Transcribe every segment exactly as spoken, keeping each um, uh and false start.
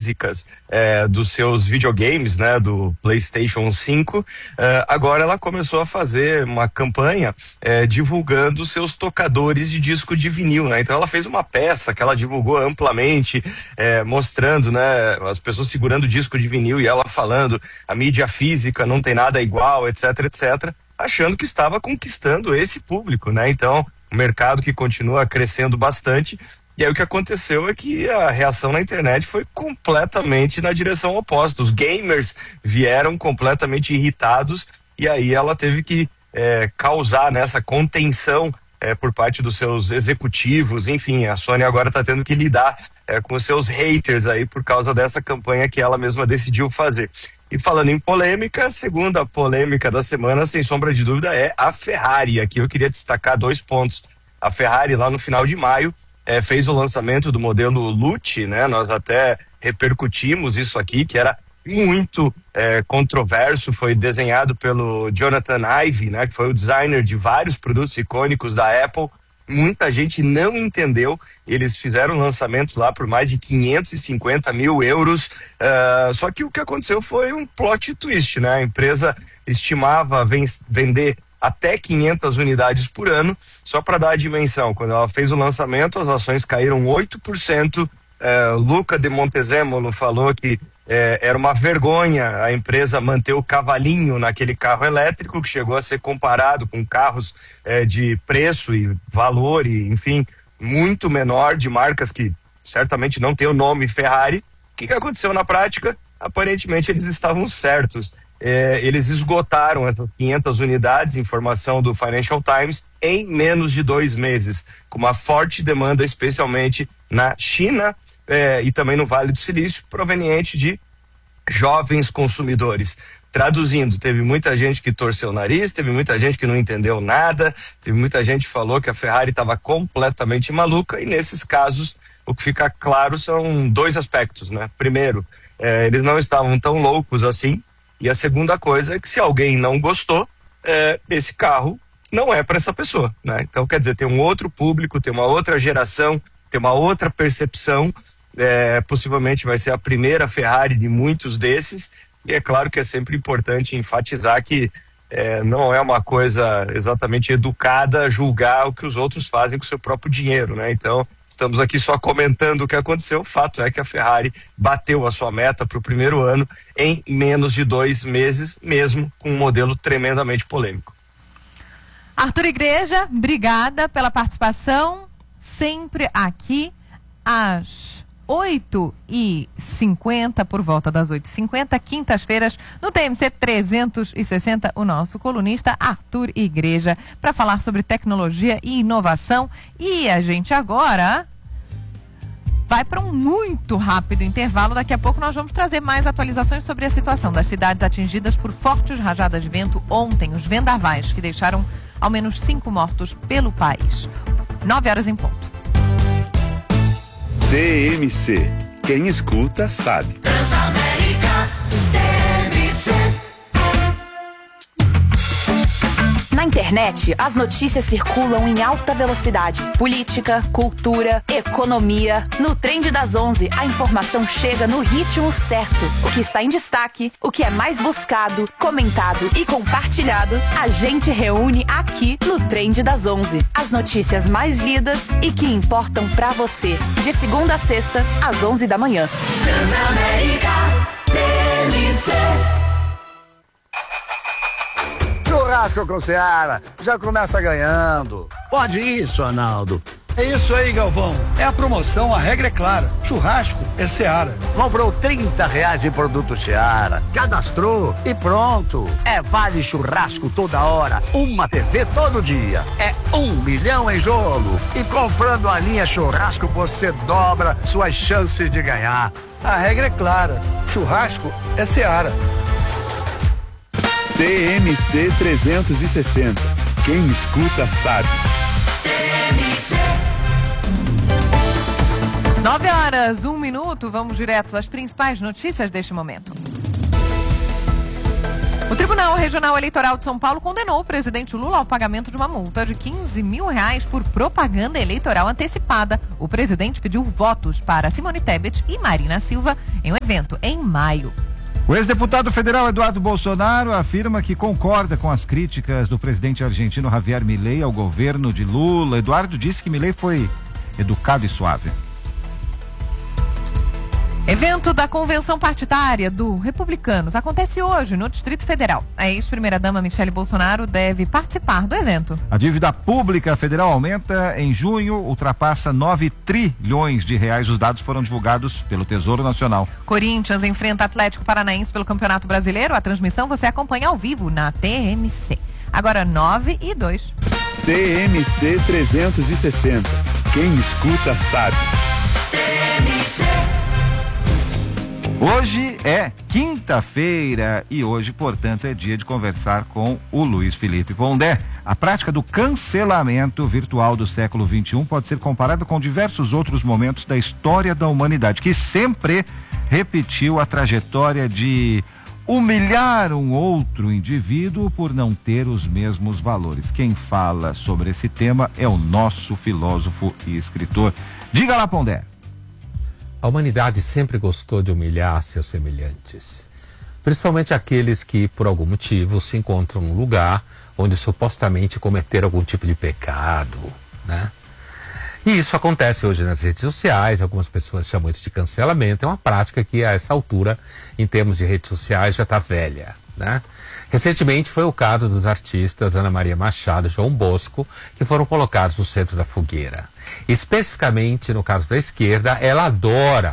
físicas é, dos seus videogames, né, do PlayStation cinco, é, agora ela começou a fazer uma campanha é, divulgando seus tocadores de disco de vinil, né? Então ela fez uma peça que ela divulgou amplamente, é, mostrando, né, as pessoas segurando o disco de vinil e ela falando a mídia física não tem nada igual, etc, etc, achando que estava conquistando esse público, né? Então, um mercado que continua crescendo bastante. E aí o que aconteceu é que a reação na internet foi completamente na direção oposta. Os gamers vieram completamente irritados e aí ela teve que é, causar nessa contenção é, por parte dos seus executivos. Enfim, a Sony agora está tendo que lidar é, com os seus haters aí por causa dessa campanha que ela mesma decidiu fazer. E falando em polêmica, a segunda polêmica da semana, sem sombra de dúvida, é a Ferrari. Aqui eu queria destacar dois pontos. A Ferrari, lá no final de maio, É, fez o lançamento do modelo Lucci, né? Nós até repercutimos isso aqui, que era muito é, controverso, foi desenhado pelo Jonathan Ive, né? Que foi o designer de vários produtos icônicos da Apple. Muita gente não entendeu, eles fizeram o lançamento lá por mais de quinhentos e cinquenta mil euros, uh, só que o que aconteceu foi um plot twist, né? A empresa estimava ven- vender até quinhentas unidades por ano. Só para dar a dimensão, quando ela fez o lançamento, as ações caíram oito por cento. É, Luca de Montezemolo falou que é, era uma vergonha a empresa manter o cavalinho naquele carro elétrico, que chegou a ser comparado com carros é, de preço e valor, e, enfim, muito menor, de marcas que certamente não tem o nome Ferrari. O que, que aconteceu na prática? Aparentemente eles estavam certos. É, eles esgotaram essas quinhentas unidades, informação do Financial Times, em menos de dois meses, com uma forte demanda, especialmente na China é, e também no Vale do Silício, proveniente de jovens consumidores. Traduzindo, teve muita gente que torceu o nariz, teve muita gente que não entendeu nada, teve muita gente que falou que a Ferrari estava completamente maluca, e nesses casos o que fica claro são dois aspectos, né? Primeiro, é, eles não estavam tão loucos assim. E a segunda coisa é que se alguém não gostou, é, esse carro não é para essa pessoa, né? Então, quer dizer, tem um outro público, tem uma outra geração, tem uma outra percepção, é, possivelmente vai ser a primeira Ferrari de muitos desses, e é claro que é sempre importante enfatizar que é, não é uma coisa exatamente educada julgar o que os outros fazem com o seu próprio dinheiro, né? Então, estamos aqui só comentando o que aconteceu. O fato é que a Ferrari bateu a sua meta para o primeiro ano em menos de dois meses, mesmo com um modelo tremendamente polêmico. Arthur Igreja, obrigada pela participação, sempre aqui às oito e cinquenta, por volta das oito e cinquenta, quintas-feiras, no T M C trezentos e sessenta, o nosso colunista Arthur Igreja, para falar sobre tecnologia e inovação. E a gente agora vai para um muito rápido intervalo. Daqui a pouco nós vamos trazer mais atualizações sobre a situação das cidades atingidas por fortes rajadas de vento ontem, os vendavais que deixaram ao menos cinco mortos pelo país. Nove horas em ponto. T M C. Quem escuta sabe. Transamérica T M C. Na internet, as notícias circulam em alta velocidade. Política, cultura, economia. No Trend das onze, a informação chega no ritmo certo. O que está em destaque, o que é mais buscado, comentado e compartilhado, a gente reúne aqui no Trend das onze. As notícias mais lidas e que importam pra você. De segunda a sexta, às onze da manhã. Transamérica T M C. Churrasco com Seara, já começa ganhando. Pode isso, Arnaldo. É isso aí, Galvão. É a promoção, a regra é clara. Churrasco é Seara. Comprou trinta reais em produto Seara, cadastrou e pronto. É vale churrasco toda hora, uma T V todo dia. É um milhão em jogo. E comprando a linha churrasco, você dobra suas chances de ganhar. A regra é clara. Churrasco é Seara. T M C trezentos e sessenta. Quem escuta sabe. T M C. Nove horas, um minuto. Vamos direto às principais notícias deste momento. O Tribunal Regional Eleitoral de São Paulo condenou o presidente Lula ao pagamento de uma multa de quinze mil reais por propaganda eleitoral antecipada. O presidente pediu votos para Simone Tebet e Marina Silva em um evento em maio. O ex-deputado federal Eduardo Bolsonaro afirma que concorda com as críticas do presidente argentino Javier Milei ao governo de Lula. Eduardo disse que Milei foi educado e suave. Evento da convenção partidária do Republicanos acontece hoje no Distrito Federal. A ex-primeira-dama Michele Bolsonaro deve participar do evento. A dívida pública federal aumenta em junho, ultrapassa nove trilhões de reais. Os dados foram divulgados pelo Tesouro Nacional. Corinthians enfrenta Atlético Paranaense pelo Campeonato Brasileiro. A transmissão você acompanha ao vivo na T M C. Agora nove e dois. T M C trezentos e sessenta. Quem escuta sabe. T M C. Hoje é quinta-feira e hoje, portanto, é dia de conversar com o Luiz Felipe Pondé. A prática do cancelamento virtual do século vinte e um pode ser comparada com diversos outros momentos da história da humanidade, que sempre repetiu a trajetória de humilhar um outro indivíduo por não ter os mesmos valores. Quem fala sobre esse tema é o nosso filósofo e escritor. Diga lá, Pondé. A humanidade sempre gostou de humilhar seus semelhantes, principalmente aqueles que, por algum motivo, se encontram num lugar onde supostamente cometeram algum tipo de pecado, né? E isso acontece hoje nas redes sociais, algumas pessoas chamam isso de cancelamento, é uma prática que a essa altura, em termos de redes sociais, já está velha, né? Recentemente foi o caso dos artistas Ana Maria Machado e João Bosco, que foram colocados no centro da fogueira. Especificamente no caso da esquerda, ela adora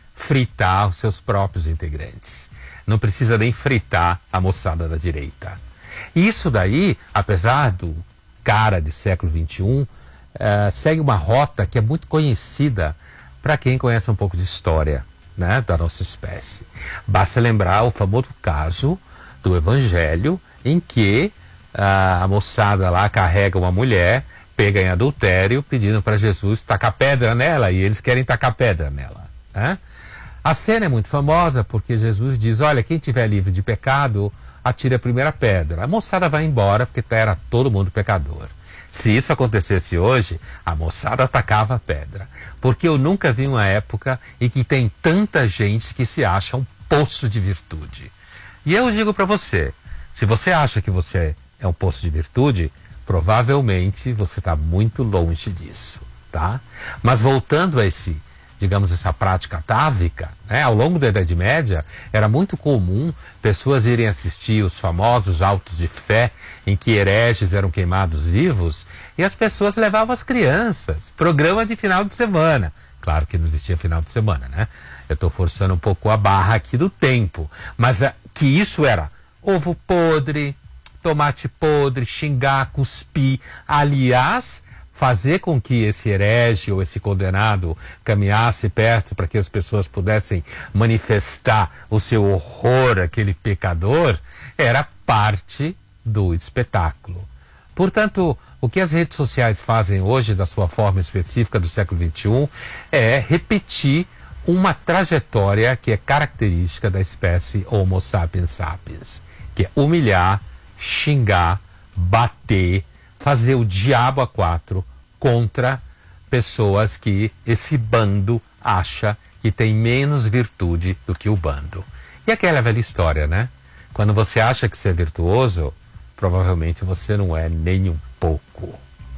fritar os seus próprios integrantes. Não precisa nem fritar a moçada da direita. E isso daí, apesar do cara de século vinte e um, uh, segue uma rota que é muito conhecida para quem conhece um pouco de história, né, da nossa espécie. Basta lembrar o famoso caso do Evangelho, em que uh, a moçada lá carrega uma mulher, pega em adultério, pedindo para Jesus tacar pedra nela, e eles querem tacar pedra nela, né? A cena é muito famosa porque Jesus diz, olha, quem tiver livre de pecado, atire a primeira pedra. A moçada vai embora porque era todo mundo pecador. Se isso acontecesse hoje, a moçada atacava a pedra. Porque eu nunca vi uma época em que tem tanta gente que se acha um poço de virtude. E eu digo para você, se você acha que você é um poço de virtude, provavelmente você está muito longe disso, tá? Mas voltando a esse, digamos, essa prática atávica, né? Ao longo da Idade Média, era muito comum pessoas irem assistir os famosos autos de fé, em que hereges eram queimados vivos, e as pessoas levavam as crianças, programa de final de semana. Claro que não existia final de semana, né? Eu estou forçando um pouco a barra aqui do tempo, mas a, que isso era ovo podre, tomate podre, xingar, cuspir, aliás, fazer com que esse herege ou esse condenado caminhasse perto para que as pessoas pudessem manifestar o seu horror àquele pecador, era parte do espetáculo. Portanto, o que as redes sociais fazem hoje, da sua forma específica do século vinte e um, é repetir uma trajetória que é característica da espécie Homo sapiens sapiens, que é humilhar, xingar, bater, fazer o diabo a quatro contra pessoas que esse bando acha que tem menos virtude do que o bando. E aquela velha história, né? Quando você acha que você é virtuoso, provavelmente você não é nem um pouco.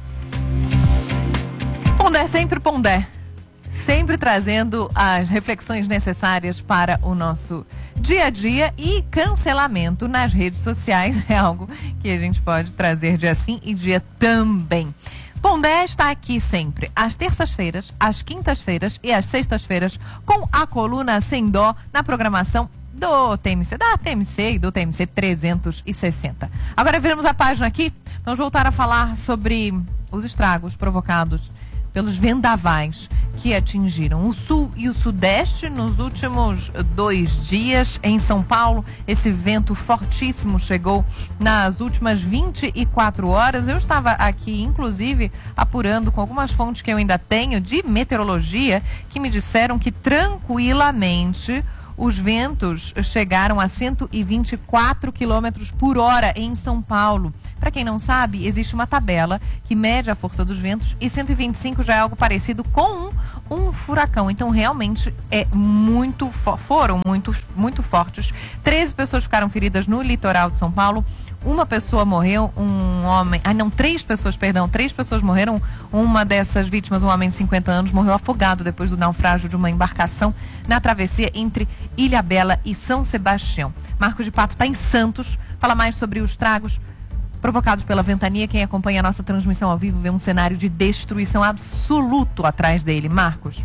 Pondé, sempre Pondé. Sempre trazendo as reflexões necessárias para o nosso dia a dia, e cancelamento nas redes sociais é algo que a gente pode trazer dia sim e dia também. Pondé está aqui sempre, às terças-feiras, às quintas-feiras e às sextas-feiras, com a coluna Sem Dó na programação do T M C, da T M C e do T M C trezentos e sessenta. Agora viramos a página aqui, vamos voltar a falar sobre os estragos provocados pelos vendavais que atingiram o sul e o sudeste nos últimos dois dias. Em São Paulo, esse vento fortíssimo chegou nas últimas vinte e quatro horas. Eu estava aqui, inclusive, apurando com algumas fontes que eu ainda tenho de meteorologia, que me disseram que tranquilamente Os ventos chegaram a cento e vinte e quatro quilômetros por hora em São Paulo. Para quem não sabe, existe uma tabela que mede a força dos ventos e cento e vinte e cinco já é algo parecido com um, um furacão. Então, realmente, é muito fo- foram muito, muito fortes. treze pessoas ficaram feridas no litoral de São Paulo. Uma pessoa morreu, um homem... Ah, não, três pessoas, perdão. Três pessoas morreram. Uma dessas vítimas, um homem de cinquenta anos, morreu afogado depois do naufrágio de uma embarcação na travessia entre Ilhabela e São Sebastião. Marcos de Pato está em Santos. Fala mais sobre os estragos provocados pela ventania. Quem acompanha a nossa transmissão ao vivo vê um cenário de destruição absoluto atrás dele. Marcos.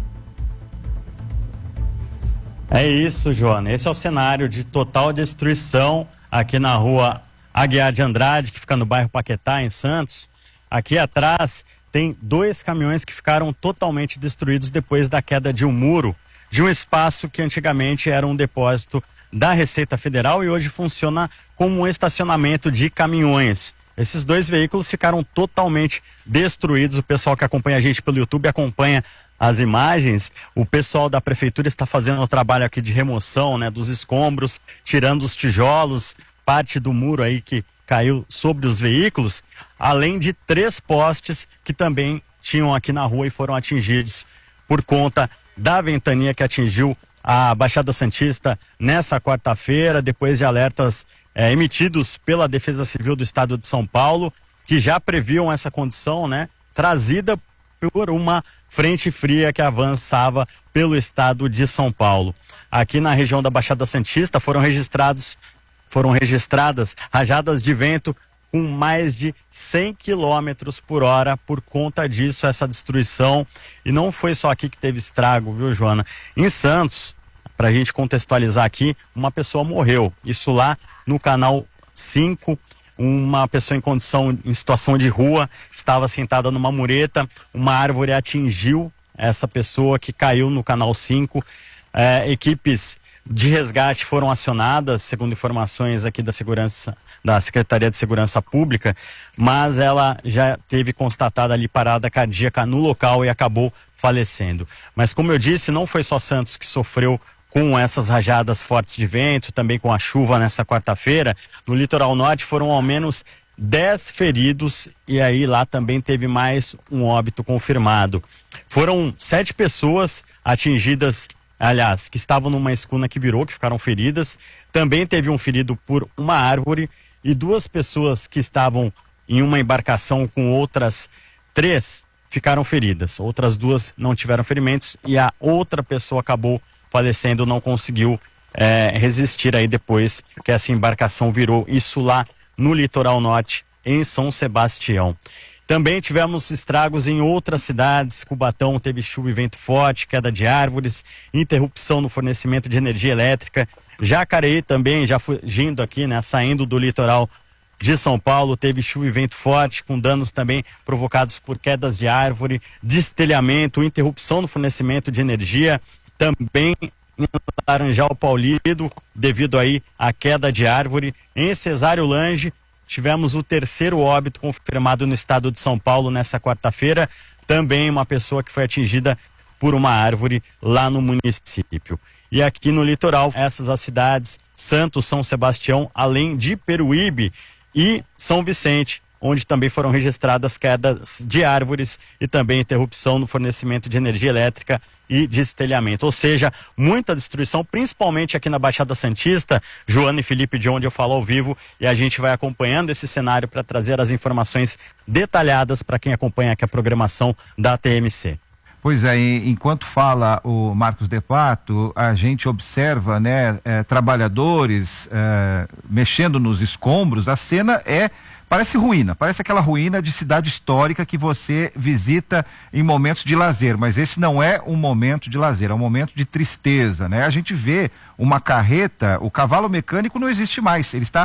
É isso, Joana. Esse é o cenário de total destruição aqui na rua Aguiar de Andrade, que fica no bairro Paquetá, em Santos. Aqui atrás tem dois caminhões que ficaram totalmente destruídos depois da queda de um muro de um espaço que antigamente era um depósito da Receita Federal e hoje funciona como um estacionamento de caminhões. Esses dois veículos ficaram totalmente destruídos. O pessoal que acompanha a gente pelo YouTube acompanha as imagens. O pessoal da prefeitura está fazendo o trabalho aqui de remoção, né, dos escombros, tirando os tijolos, parte do muro aí que caiu sobre os veículos, além de três postes que também tinham aqui na rua e foram atingidos por conta da ventania que atingiu a Baixada Santista nessa quarta-feira, depois de alertas é, emitidos pela Defesa Civil do Estado de São Paulo, que já previam essa condição, né, trazida por uma frente fria que avançava pelo estado de São Paulo. Aqui na região da Baixada Santista foram registrados Foram registradas rajadas de vento com mais de cem quilômetros por hora. Por conta disso, essa destruição. E não foi só aqui que teve estrago, viu, Joana? Em Santos, para a gente contextualizar aqui, uma pessoa morreu. Isso lá no canal cinco, uma pessoa em condição, em situação de rua, estava sentada numa mureta, uma árvore atingiu essa pessoa que caiu no canal cinco. É, equipes de resgate foram acionadas, segundo informações aqui da segurança, da Secretaria de Segurança Pública, mas ela já teve constatada ali parada cardíaca no local e acabou falecendo. Mas como eu disse, não foi só Santos que sofreu com essas rajadas fortes de vento, também com a chuva nessa quarta-feira. No litoral norte foram ao menos dez feridos e aí lá também teve mais um óbito confirmado. Foram sete pessoas atingidas, aliás, que estavam numa escuna que virou, que ficaram feridas. Também teve um ferido por uma árvore e duas pessoas que estavam em uma embarcação com outras três ficaram feridas. Outras duas não tiveram ferimentos e a outra pessoa acabou falecendo, não conseguiu é, resistir aí depois que essa embarcação virou. Isso lá no litoral norte, em São Sebastião. Também tivemos estragos em outras cidades. Cubatão teve chuva e vento forte, queda de árvores, interrupção no fornecimento de energia elétrica. Jacareí também, já fugindo aqui, né, saindo do litoral de São Paulo, teve chuva e vento forte, com danos também provocados por quedas de árvore, destelhamento, interrupção no fornecimento de energia. Também em Laranjal Paulino, devido aí à queda de árvore. Em Cesário Lange, tivemos o terceiro óbito confirmado no estado de São Paulo nessa quarta-feira. Também uma pessoa que foi atingida por uma árvore lá no município. E aqui no litoral, essas as cidades, Santos, São Sebastião, além de Peruíbe e São Vicente, onde também foram registradas quedas de árvores e também interrupção no fornecimento de energia elétrica e de estelhamento. Ou seja, muita destruição, principalmente aqui na Baixada Santista. Joana e Felipe, de onde eu falo ao vivo, e a gente vai acompanhando esse cenário para trazer as informações detalhadas para quem acompanha aqui a programação da T M C. Pois é, enquanto fala o Marcos de Pato, a gente observa, né, é, trabalhadores é, mexendo nos escombros. A cena é, parece ruína, parece aquela ruína de cidade histórica que você visita em momentos de lazer, mas esse não é um momento de lazer, é um momento de tristeza, né? A gente vê uma carreta, o cavalo mecânico não existe mais, ele está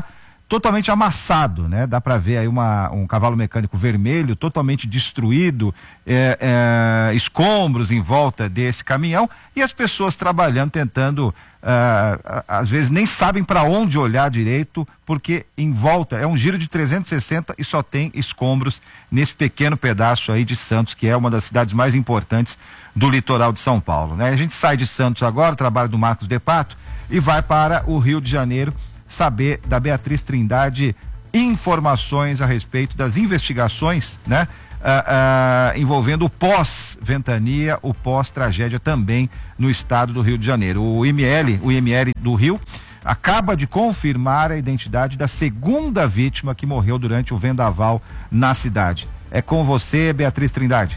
totalmente amassado, né? Dá para ver aí uma, um cavalo mecânico vermelho totalmente destruído, é, é, escombros em volta desse caminhão e as pessoas trabalhando, tentando, uh, às vezes nem sabem para onde olhar direito, porque em volta é um giro de trezentos e sessenta e só tem escombros nesse pequeno pedaço aí de Santos, que é uma das cidades mais importantes do litoral de São Paulo, né? A gente sai de Santos agora, trabalho do Marcos De Pato, e vai para o Rio de Janeiro saber da Beatriz Trindade informações a respeito das investigações, né? Ah, ah, envolvendo o pós-ventania, o pós-tragédia também no estado do Rio de Janeiro. O I M L, o I M L do Rio, acaba de confirmar a identidade da segunda vítima que morreu durante o vendaval na cidade. É com você, Beatriz Trindade.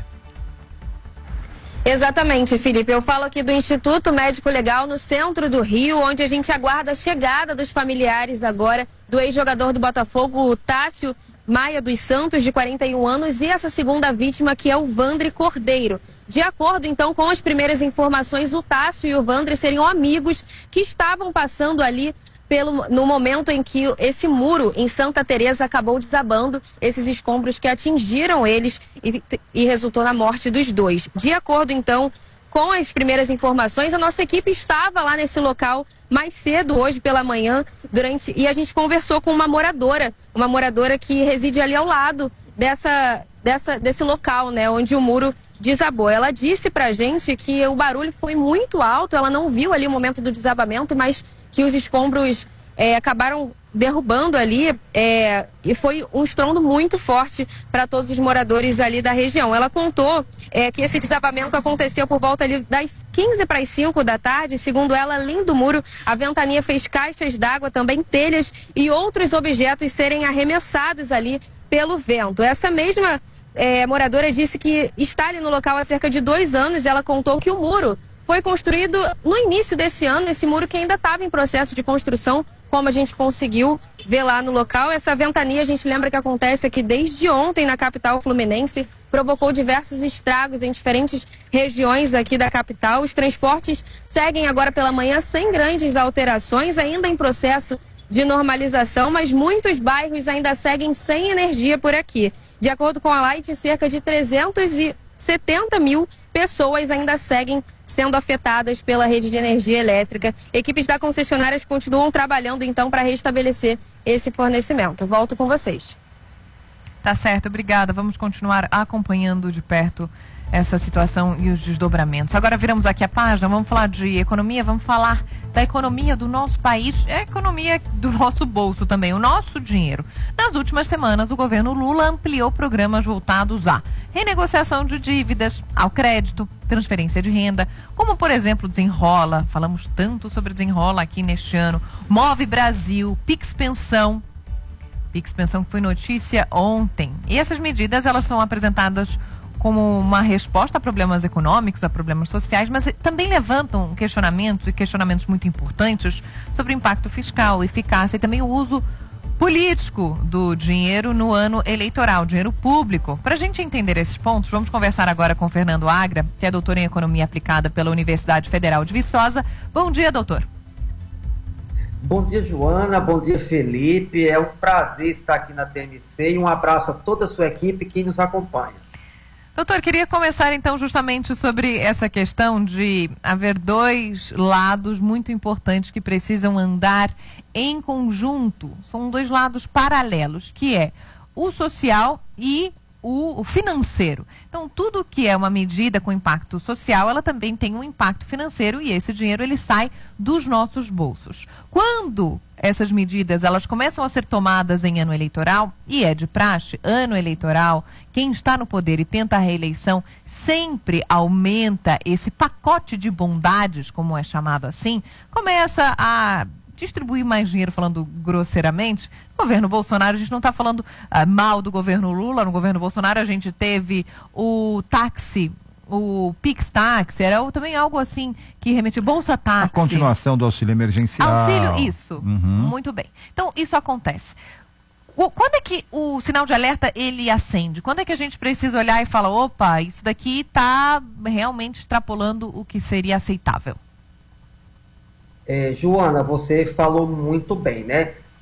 Exatamente, Felipe. Eu falo aqui do Instituto Médico Legal no centro do Rio, onde a gente aguarda a chegada dos familiares agora do ex-jogador do Botafogo, o Tássio Maia dos Santos, de quarenta e um anos, e essa segunda vítima, que é o Vandre Cordeiro. De acordo, então, com as primeiras informações, o Tássio e o Vandre seriam amigos que estavam passando ali Pelo, no momento em que esse muro em Santa Teresa acabou desabando, esses escombros que atingiram eles e, e resultou na morte dos dois. De acordo, então, com as primeiras informações, a nossa equipe estava lá nesse local mais cedo hoje pela manhã, durante e a gente conversou com uma moradora, uma moradora que reside ali ao lado dessa, dessa, desse local, né, onde o muro desabou. Ela disse pra gente que o barulho foi muito alto, ela não viu ali o momento do desabamento, mas que os escombros é, acabaram derrubando ali é, e foi um estrondo muito forte para todos os moradores ali da região. Ela contou é, que esse desabamento aconteceu por volta ali das quinze para as cinco da tarde. Segundo ela, além do muro, a ventania fez caixas d'água, também telhas e outros objetos serem arremessados ali pelo vento. Essa mesma é, moradora disse que está ali no local há cerca de dois anos. Ela contou que o muro foi construído no início desse ano, esse muro que ainda estava em processo de construção, como a gente conseguiu ver lá no local. Essa ventania, a gente lembra que acontece aqui desde ontem na capital fluminense, provocou diversos estragos em diferentes regiões aqui da capital. Os transportes seguem agora pela manhã sem grandes alterações, ainda em processo de normalização, mas muitos bairros ainda seguem sem energia por aqui. De acordo com a Light, cerca de trezentos e setenta mil pessoas ainda seguem sendo afetadas pela rede de energia elétrica. Equipes da concessionária continuam trabalhando, então, para restabelecer esse fornecimento. Eu volto com vocês. Tá certo, obrigada. Vamos continuar acompanhando de perto essa situação e os desdobramentos. Agora viramos aqui a página, vamos falar de economia, vamos falar da economia do nosso país, é a economia do nosso bolso também, o nosso dinheiro. Nas últimas semanas, o governo Lula ampliou programas voltados à renegociação de dívidas, ao crédito, transferência de renda, como por exemplo Desenrola, falamos tanto sobre Desenrola aqui neste ano, Move Brasil, Pix Pensão, Pix Pensão que foi notícia ontem. E essas medidas, elas são apresentadas como uma resposta a problemas econômicos, a problemas sociais, mas também levantam questionamentos e questionamentos muito importantes sobre o impacto fiscal, eficácia e também o uso político do dinheiro no ano eleitoral, dinheiro público. Para a gente entender esses pontos, vamos conversar agora com o Fernando Agra, que é doutor em Economia Aplicada pela Universidade Federal de Viçosa. Bom dia, doutor. Bom dia, Joana. Bom dia, Felipe. É um prazer estar aqui na T M C e um abraço a toda a sua equipe que nos acompanha. Doutor, queria começar então justamente sobre essa questão de haver dois lados muito importantes que precisam andar em conjunto. São dois lados paralelos, que é o social e o financeiro. Então, tudo que é uma medida com impacto social, ela também tem um impacto financeiro e esse dinheiro ele sai dos nossos bolsos. Quando essas medidas elas começam a ser tomadas em ano eleitoral, e é de praxe, ano eleitoral, quem está no poder e tenta a reeleição sempre aumenta esse pacote de bondades, como é chamado assim, começa a distribuir mais dinheiro, falando grosseiramente. No governo Bolsonaro, a gente não está falando uh, mal do governo Lula. No governo Bolsonaro, a gente teve o táxi, o Pix Táxi, era o, também algo assim que remetia, Bolsa Táxi. A continuação do auxílio emergencial. Auxílio, isso. Uhum. Muito bem. Então, isso acontece. O, quando é que o sinal de alerta, ele acende? Quando é que a gente precisa olhar e falar, opa, isso daqui está realmente extrapolando o que seria aceitável? É, Joana, você falou muito bem, né?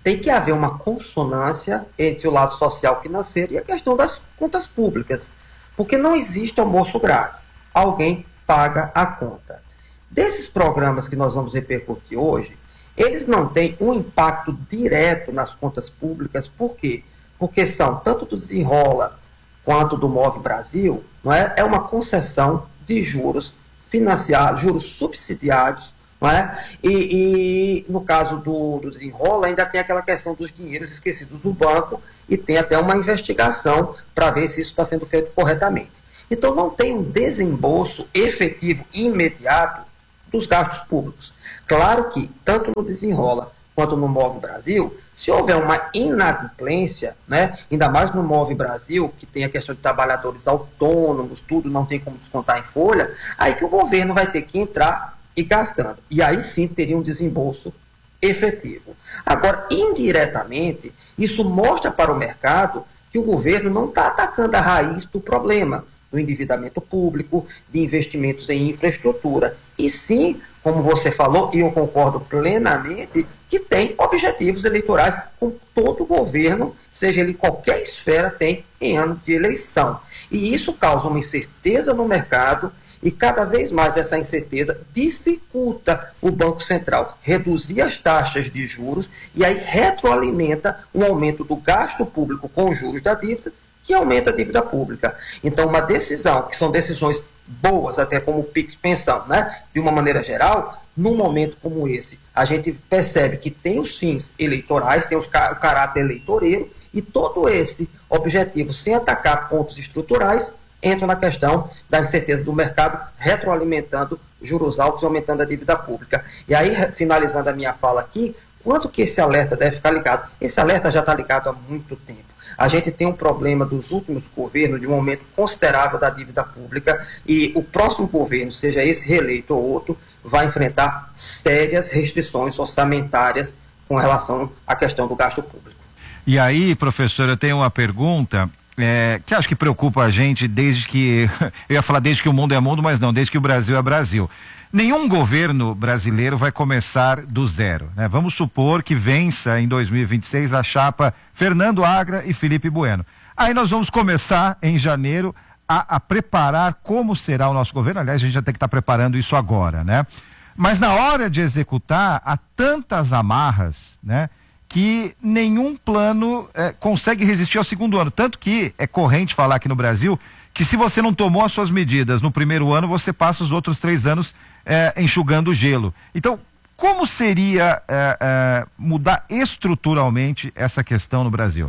tem que haver uma consonância entre o lado social financeiro e a questão das contas públicas, porque não existe almoço grátis, alguém paga a conta. Desses programas que nós vamos repercutir hoje, eles não têm um impacto direto nas contas públicas. Por quê? Porque são tanto do Desenrola quanto do Move Brasil, não é? É uma concessão de juros financiados, juros subsidiados, não é? E, e no caso do, do Desenrola ainda tem aquela questão dos dinheiros esquecidos no banco e tem até uma investigação para ver se isso está sendo feito corretamente. Então não tem um desembolso efetivo imediato dos gastos públicos. Claro que, tanto no Desenrola quanto no Move Brasil, se houver uma inadimplência, né, ainda mais no Move Brasil, que tem a questão de trabalhadores autônomos, tudo, não tem como descontar em folha, aí que o governo vai ter que entrar e gastando. E aí sim teria um desembolso efetivo. Agora, indiretamente, isso mostra para o mercado que o governo não está atacando a raiz do problema, do endividamento público, de investimentos em infraestrutura. E sim, como você falou, e eu concordo plenamente, que tem objetivos eleitorais, como todo governo, seja ele em qualquer esfera, tem em ano de eleição. E isso causa uma incerteza no mercado, e cada vez mais essa incerteza dificulta o Banco Central reduzir as taxas de juros, e aí retroalimenta um aumento do gasto público com os juros da dívida, que aumenta a dívida pública. Então, uma decisão, que são decisões boas, até como o Pix Pensão, né? De uma maneira geral, num momento como esse, a gente percebe que tem os fins eleitorais, tem os, o caráter eleitoreiro, e todo esse objetivo, sem atacar pontos estruturais, entra na questão da incerteza do mercado, retroalimentando juros altos e aumentando a dívida pública. E aí, finalizando a minha fala aqui, quanto que esse alerta deve ficar ligado? Esse alerta já está ligado há muito tempo. A gente tem um problema dos últimos governos de um aumento considerável da dívida pública, e o próximo governo, seja esse reeleito ou outro, vai enfrentar sérias restrições orçamentárias com relação à questão do gasto público. E aí, professor, eu tenho uma pergunta é, que acho que preocupa a gente desde que, eu ia falar desde que o mundo é mundo, mas não, desde que o Brasil é Brasil. Nenhum governo brasileiro vai começar do zero, né? Vamos supor que vença em dois mil e vinte e seis a chapa Fernando Agra e Felipe Bueno. Aí nós vamos começar em janeiro a, a preparar como será o nosso governo. Aliás, a gente já tem que estar preparando isso agora, né? Mas na hora de executar, há tantas amarras, né? Que nenhum plano eh, consegue resistir ao segundo ano. Tanto que é corrente falar aqui no Brasil que se você não tomou as suas medidas no primeiro ano, você passa os outros três anos É, enxugando o gelo. Então, como seria é, é, mudar estruturalmente essa questão no Brasil?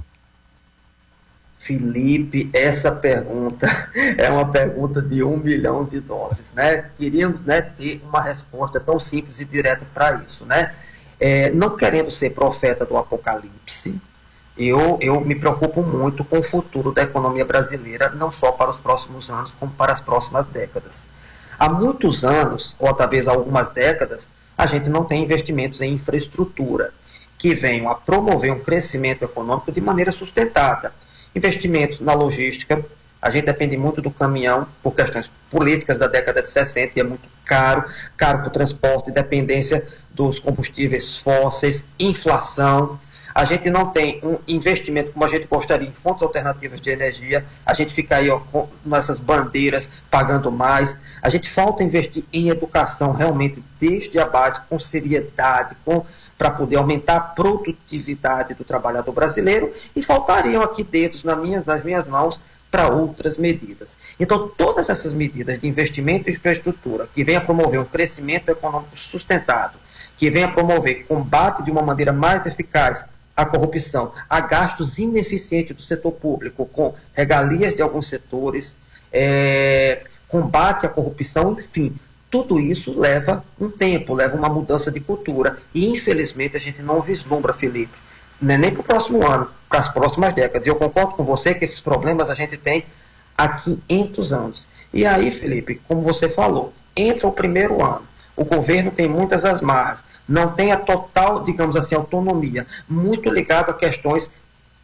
Felipe, essa pergunta é uma pergunta de um milhão de dólares, né? Queríamos, né, ter uma resposta tão simples e direta para isso, né? É, não querendo ser profeta do apocalipse, eu, eu me preocupo muito com o futuro da economia brasileira, não só para os próximos anos, como para as próximas décadas. Há muitos anos, ou talvez algumas décadas, a gente não tem investimentos em infraestrutura que venham a promover um crescimento econômico de maneira sustentada. Investimentos na logística, a gente depende muito do caminhão por questões políticas da década de sessenta, e é muito caro, caro para o transporte, dependência dos combustíveis fósseis, inflação. A gente não tem um investimento como a gente gostaria em fontes alternativas de energia, a gente fica aí ó, com essas bandeiras pagando mais, a gente falta investir em educação realmente desde a base, com seriedade, com, para poder aumentar a produtividade do trabalhador brasileiro, e faltariam aqui dedos nas minhas, nas minhas mãos para outras medidas. Então, todas essas medidas de investimento em infraestrutura, que venham a promover um crescimento econômico sustentado, que venham a promover combate de uma maneira mais eficaz a corrupção, a gastos ineficientes do setor público, com regalias de alguns setores, é, combate à corrupção, enfim, tudo isso leva um tempo, leva uma mudança de cultura. E, infelizmente, a gente não vislumbra, Felipe, né, nem para o próximo ano, para as próximas décadas. E eu concordo com você que esses problemas a gente tem há quinhentos anos. E aí, Felipe, como você falou, entra o primeiro ano, o governo tem muitas amarras, não tem a total, digamos assim, autonomia, muito ligado a questões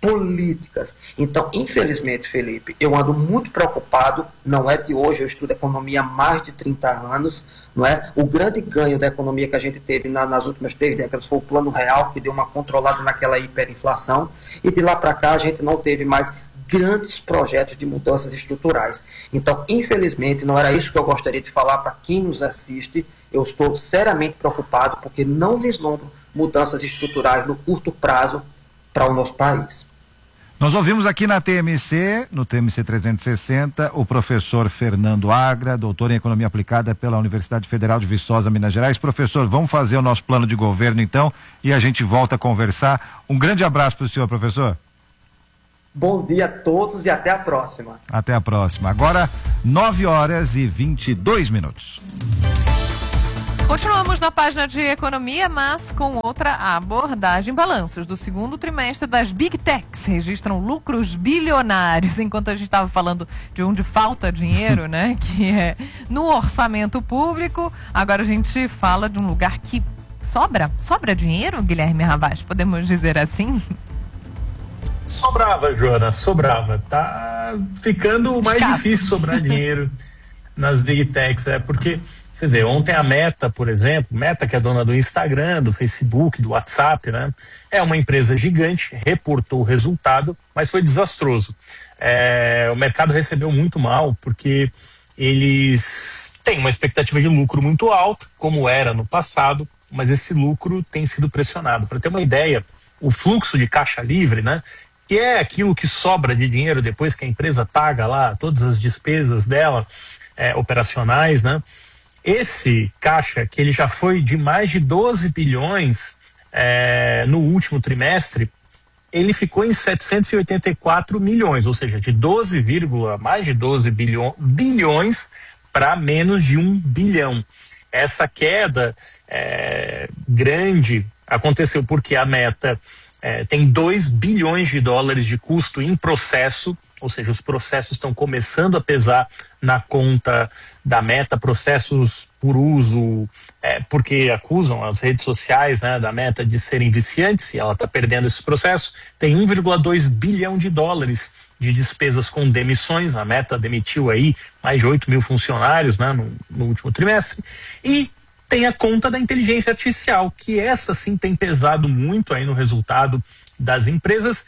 políticas. Então, infelizmente, Felipe, eu ando muito preocupado, não é de hoje, eu estudo economia há mais de trinta anos, não é? O grande ganho da economia que a gente teve na, nas últimas três décadas foi o Plano Real, que deu uma controlada naquela hiperinflação, e de lá para cá a gente não teve mais grandes projetos de mudanças estruturais. Então, infelizmente, não era isso que eu gostaria de falar para quem nos assiste. Eu estou seriamente preocupado porque não vislumbro mudanças estruturais no curto prazo para o nosso país. Nós ouvimos aqui na T M C, no T M C trezentos e sessenta, o professor Fernando Agra, doutor em Economia Aplicada pela Universidade Federal de Viçosa, Minas Gerais. Professor, vamos fazer o nosso plano de governo então e a gente volta a conversar. Um grande abraço para o senhor, professor. Bom dia a todos e até a próxima. Até a próxima. Agora, nove horas e vinte e dois minutos. Continuamos na página de economia, mas com outra abordagem. Balanços do segundo trimestre das Big Techs registram lucros bilionários. Enquanto a gente estava falando de onde falta dinheiro, né? Que é no orçamento público. Agora a gente fala de um lugar que sobra. Sobra dinheiro, Guilherme Ravaz? Podemos dizer assim? Sobrava, Joana, sobrava. Tá ficando mais Escasso. difícil sobrar dinheiro nas Big Techs. É porque... Você vê, ontem a Meta, por exemplo, Meta que é dona do Instagram, do Facebook, do WhatsApp, né? É uma empresa gigante, reportou o resultado, mas foi desastroso. É, o mercado recebeu muito mal, porque eles têm uma expectativa de lucro muito alta, como era no passado, mas esse lucro tem sido pressionado. Para ter uma ideia, o fluxo de caixa livre, né? Que é aquilo que sobra de dinheiro depois que a empresa paga lá todas as despesas dela, é, operacionais, né? Esse caixa, que ele já foi de mais de doze bilhões é, no último trimestre, ele ficou em setecentos e oitenta e quatro milhões, ou seja, de doze, mais de doze bilhões, bilhões para menos de um bilhão. Essa queda é, grande aconteceu porque a Meta é, tem dois bilhões de dólares de custo em processo, ou seja, os processos estão começando a pesar na conta da Meta, processos por uso, é, porque acusam as redes sociais, né, da Meta de serem viciantes, e ela está perdendo esses processos. Tem um vírgula dois bilhão de dólares de despesas com demissões. A Meta demitiu aí mais de oito mil funcionários, né, no, no último trimestre. E tem a conta da inteligência artificial, que essa sim tem pesado muito aí no resultado das empresas,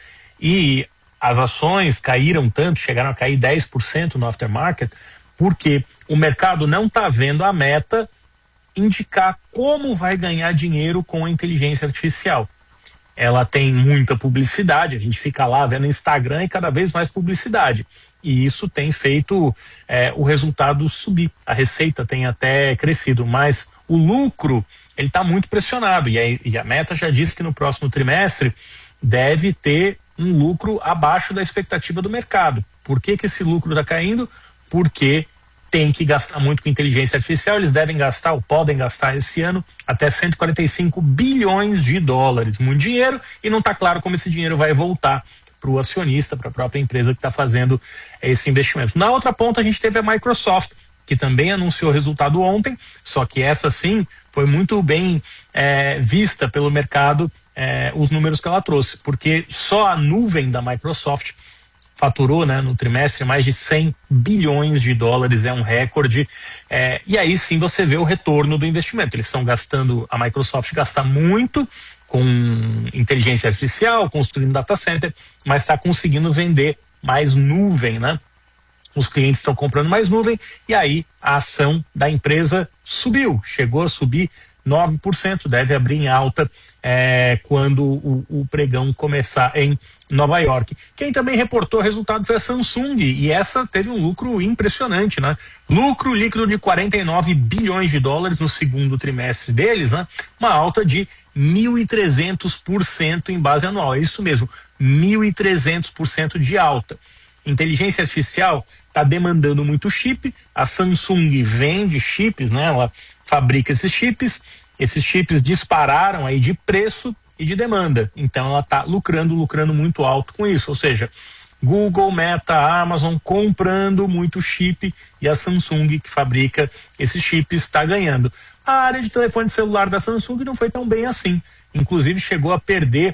e as ações caíram tanto, chegaram a cair dez por cento no aftermarket, porque o mercado não está vendo a Meta indicar como vai ganhar dinheiro com a inteligência artificial. Ela tem muita publicidade, a gente fica lá vendo Instagram e cada vez mais publicidade. E isso tem feito é, o resultado subir. A receita tem até crescido, mas o lucro ele está muito pressionado. E a, e a Meta já disse que no próximo trimestre deve ter um lucro abaixo da expectativa do mercado. Por que que esse lucro está caindo? Porque tem que gastar muito com inteligência artificial. Eles devem gastar, ou podem gastar esse ano, até cento e quarenta e cinco bilhões de dólares. Muito dinheiro, e não está claro como esse dinheiro vai voltar para o acionista, para a própria empresa que está fazendo esse investimento. Na outra ponta, a gente teve a Microsoft, que também anunciou resultado ontem, só que essa sim foi muito bem é, vista pelo mercado, é, os números que ela trouxe, porque só a nuvem da Microsoft faturou, né, no trimestre mais de cem bilhões de dólares, é um recorde, é, e aí sim você vê o retorno do investimento. Eles estão gastando, a Microsoft gasta muito com inteligência artificial, construindo data center, mas está conseguindo vender mais nuvem, né? Os clientes estão comprando mais nuvem, e aí a ação da empresa subiu, chegou a subir nove por cento, deve abrir em alta é, quando o, o pregão começar em Nova York. Quem também reportou resultado foi a Samsung, e essa teve um lucro impressionante, né? Lucro líquido de quarenta e nove bilhões de dólares no segundo trimestre deles, né? Uma alta de mil e trezentos por cento em base anual, é isso mesmo, mil e trezentos por cento de alta. Inteligência artificial está demandando muito chip, a Samsung vende chips, né? Ela fabrica esses chips, esses chips dispararam aí de preço e de demanda, então ela está lucrando, lucrando muito alto com isso, ou seja, Google, Meta, Amazon comprando muito chip, e a Samsung, que fabrica esses chips, está ganhando. A área de telefone celular da Samsung não foi tão bem assim, inclusive chegou a perder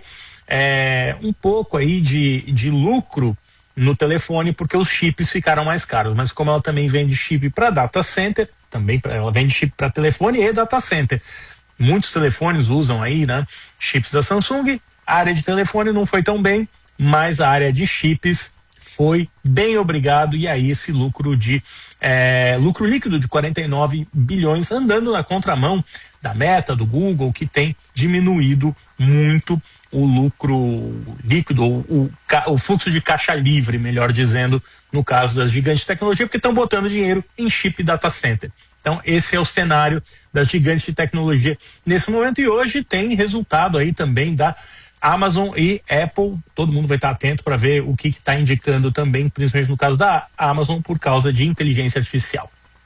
é, um pouco aí de, de lucro no telefone, porque os chips ficaram mais caros. Mas como ela também vende chip para data center, também pra, ela vende chip para telefone e data center. Muitos telefones usam aí, né, chips da Samsung. A área de telefone não foi tão bem, mas a área de chips foi bem, obrigado. E aí esse lucro de é, lucro líquido de quarenta e nove bilhões, andando na contramão da Meta, do Google, que tem diminuído muito o lucro líquido, ou o, o fluxo de caixa livre, melhor dizendo, no caso das gigantes de tecnologia, porque estão botando dinheiro em chip data center. Então esse é o cenário das gigantes de tecnologia nesse momento, e hoje tem resultado aí também da Amazon e Apple. Todo mundo vai estar atento para ver o que está indicando também, principalmente no caso da Amazon, por causa de inteligência artificial.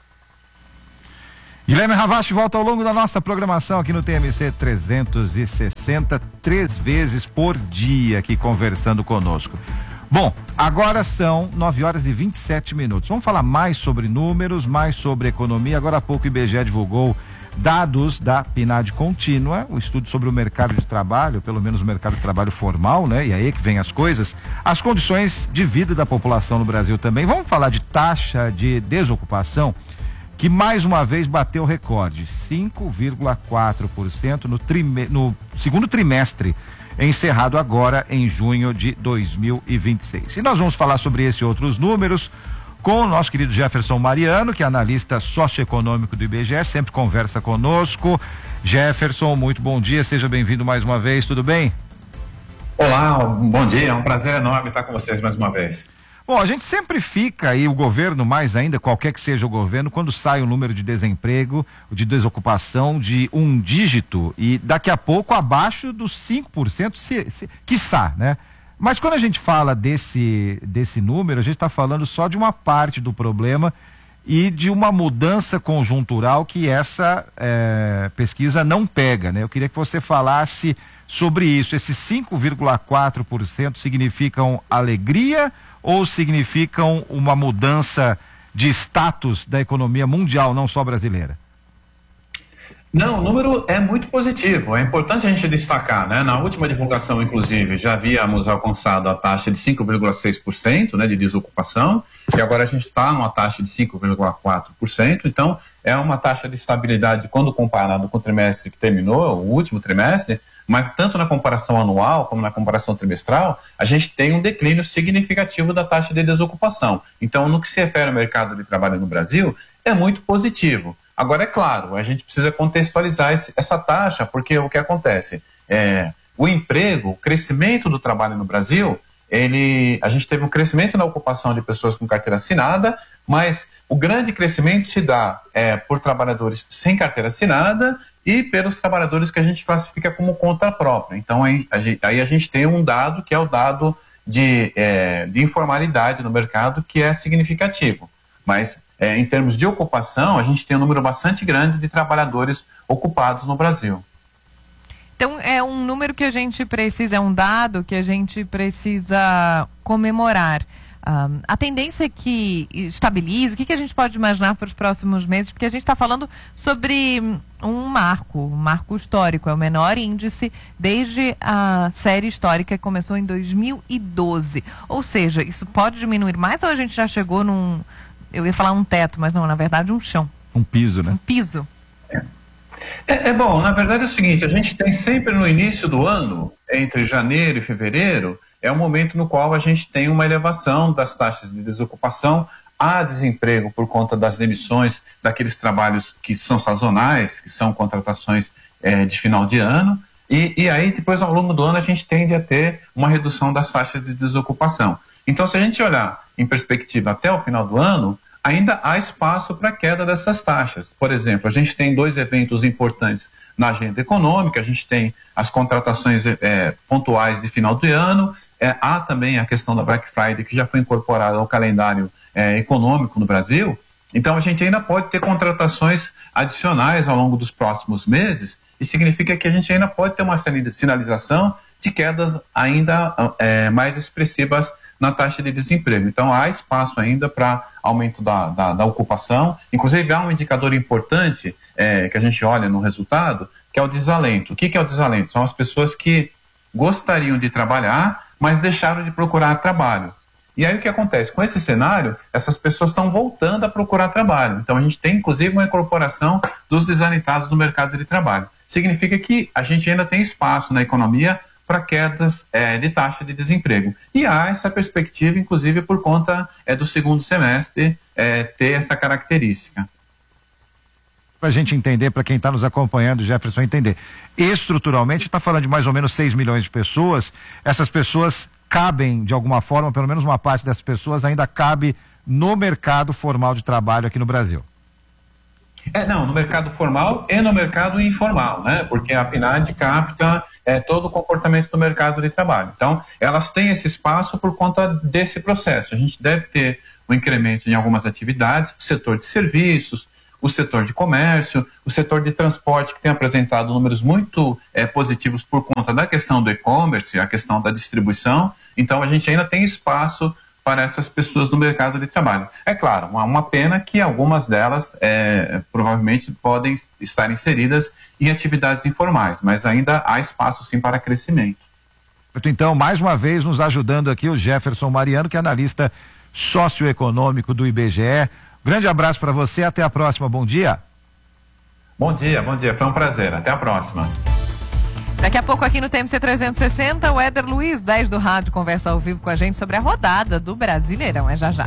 Guilherme Ravache volta ao longo da nossa programação aqui no T M C trezentos e sessenta, três vezes por dia aqui conversando conosco. Bom, agora são nove horas e vinte e sete minutos. Vamos falar mais sobre números, mais sobre economia. Agora há pouco o I B G E divulgou dados da P N A D contínua, o estudo sobre o mercado de trabalho, pelo menos o mercado de trabalho formal, né? E aí que vem as coisas, as condições de vida da população no Brasil também. Vamos falar de taxa de desocupação, que mais uma vez bateu recorde, cinco vírgula quatro por cento no, trime, no segundo trimestre, encerrado agora em junho de dois mil e vinte e seis. E nós vamos falar sobre esse e outros números com o nosso querido Jefferson Mariano, que é analista socioeconômico do I B G E, sempre conversa conosco. Jefferson, muito bom dia, seja bem-vindo mais uma vez, tudo bem? Olá, bom dia, é um prazer enorme estar com vocês mais uma vez. Bom, a gente sempre fica, e o governo mais ainda, qualquer que seja o governo, quando sai o número de desemprego, de desocupação de um dígito, e daqui a pouco abaixo dos cinco por cento, se, se, quiçá, né? Mas quando a gente fala desse, desse número, a gente está falando só de uma parte do problema e de uma mudança conjuntural que essa é, pesquisa não pega, né? Eu queria que você falasse sobre isso. Esses cinco vírgula quatro por cento significam alegria ou significam uma mudança de status da economia mundial, não só brasileira? Não, o número é muito positivo. É importante a gente destacar, né? Na última divulgação, inclusive, já havíamos alcançado a taxa de cinco vírgula seis por cento, né, de desocupação, e agora a gente está numa taxa de cinco vírgula quatro por cento. Então, é uma taxa de estabilidade quando comparado com o trimestre que terminou, o último trimestre, mas tanto na comparação anual como na comparação trimestral, a gente tem um declínio significativo da taxa de desocupação. Então, no que se refere ao mercado de trabalho no Brasil, é muito positivo. Agora, é claro, a gente precisa contextualizar esse, essa taxa, porque o que acontece? É, o emprego, o crescimento do trabalho no Brasil, ele, a gente teve um crescimento na ocupação de pessoas com carteira assinada, mas o grande crescimento se dá é, por trabalhadores sem carteira assinada e pelos trabalhadores que a gente classifica como conta própria. Então, aí a gente, aí a gente tem um dado que é o dado de, é, de informalidade no mercado, que é significativo. Mas, é, em termos de ocupação, a gente tem um número bastante grande de trabalhadores ocupados no Brasil. Então, é um número que a gente precisa, é um dado que a gente precisa comemorar. Um, a tendência é que estabilize, o que, que a gente pode imaginar para os próximos meses? Porque a gente está falando sobre um marco, um marco histórico, é o menor índice desde a série histórica que começou em dois mil e doze. Ou seja, isso pode diminuir mais ou a gente já chegou num, eu ia falar um teto, mas não, na verdade um chão. Um piso, né? Um piso. É. É, é bom, na verdade é o seguinte, a gente tem sempre no início do ano, entre janeiro e fevereiro, é um momento no qual a gente tem uma elevação das taxas de desocupação, há desemprego por conta das demissões daqueles trabalhos que são sazonais, que são contratações é, de final de ano, e, e aí depois ao longo do ano a gente tende a ter uma redução das taxas de desocupação. Então, se a gente olhar em perspectiva até o final do ano, ainda há espaço para a queda dessas taxas. Por exemplo, a gente tem dois eventos importantes na agenda econômica, a gente tem as contratações é, pontuais de final de ano, é, há também a questão da Black Friday, que já foi incorporada ao calendário é, econômico no Brasil. Então, a gente ainda pode ter contratações adicionais ao longo dos próximos meses, e significa que a gente ainda pode ter uma sinalização de quedas ainda é, mais expressivas na taxa de desemprego. Então, há espaço ainda para aumento da, da, da ocupação. Inclusive, há um indicador importante é, que a gente olha no resultado, que é o desalento. O que, que é o desalento? São as pessoas que gostariam de trabalhar, mas deixaram de procurar trabalho. E aí o que acontece? Com esse cenário, essas pessoas estão voltando a procurar trabalho. Então a gente tem inclusive uma incorporação dos desalentados no mercado de trabalho. Significa que a gente ainda tem espaço na economia para quedas é, de taxa de desemprego. E há essa perspectiva, inclusive, por conta é, do segundo semestre é, ter essa característica. Para a gente entender, para quem está nos acompanhando, Jefferson, entender. Estruturalmente, está falando de mais ou menos seis milhões de pessoas. Essas pessoas cabem, de alguma forma, pelo menos uma parte dessas pessoas ainda cabe no mercado formal de trabalho aqui no Brasil. É, não, no mercado formal e no mercado informal, né? Porque a PNAD capta é, todo o comportamento do mercado de trabalho. Então, elas têm esse espaço por conta desse processo. A gente deve ter um incremento em algumas atividades, o setor de serviços, o setor de comércio, o setor de transporte, que tem apresentado números muito é, positivos por conta da questão do e-commerce, a questão da distribuição. Então, a gente ainda tem espaço para essas pessoas no mercado de trabalho. É claro, uma, uma pena que algumas delas é, provavelmente podem estar inseridas em atividades informais, mas ainda há espaço sim para crescimento. Então, mais uma vez nos ajudando aqui o Jefferson Mariano, que é analista socioeconômico do I B G E. Grande abraço para você, até a próxima, bom dia. Bom dia, bom dia, foi um prazer, até a próxima. Daqui a pouco aqui no T M C trezentos e sessenta, o Éder Luiz, dez do rádio, conversa ao vivo com a gente sobre a rodada do Brasileirão, é já já.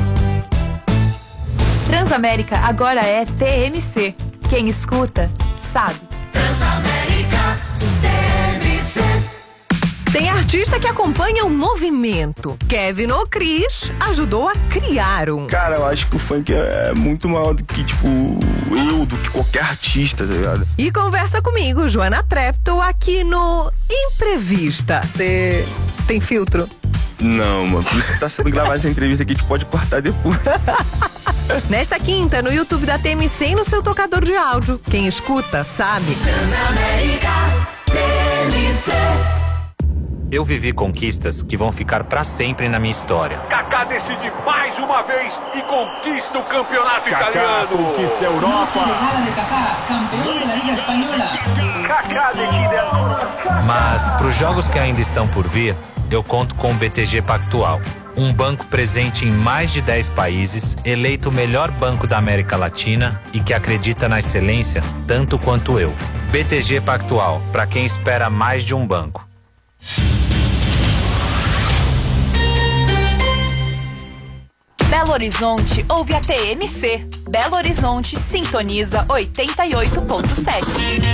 Transamérica agora é T M C. Quem escuta, sabe. Transamérica, T M C. Tem artista que acompanha o movimento. Kevin O'Cris ajudou a criar um. Cara, eu acho que o funk é muito maior do que, tipo, eu, do que qualquer artista, tá ligado? E conversa comigo, Joana Trepto, aqui no Imprevista. Você tem filtro? Não, mano, por isso que tá sendo gravada essa entrevista aqui, a gente pode cortar depois. Nesta quinta, no YouTube da T M C e no seu tocador de áudio. Quem escuta, sabe. Transamérica, T M C. Eu vivi conquistas que vão ficar pra sempre na minha história. Kaká decide mais uma vez e conquista o campeonato Kaká italiano. Conquista a Europa. De Kaká, campeão da Liga Espanhola. Kaká decide a... Mas pros jogos que ainda estão por vir, eu conto com o B T G Pactual. Um banco presente em mais de dez países, eleito o melhor banco da América Latina e que acredita na excelência tanto quanto eu. B T G Pactual, para quem espera mais de um banco. Belo Horizonte ouve a T M C. Belo Horizonte sintoniza oitenta e oito ponto sete.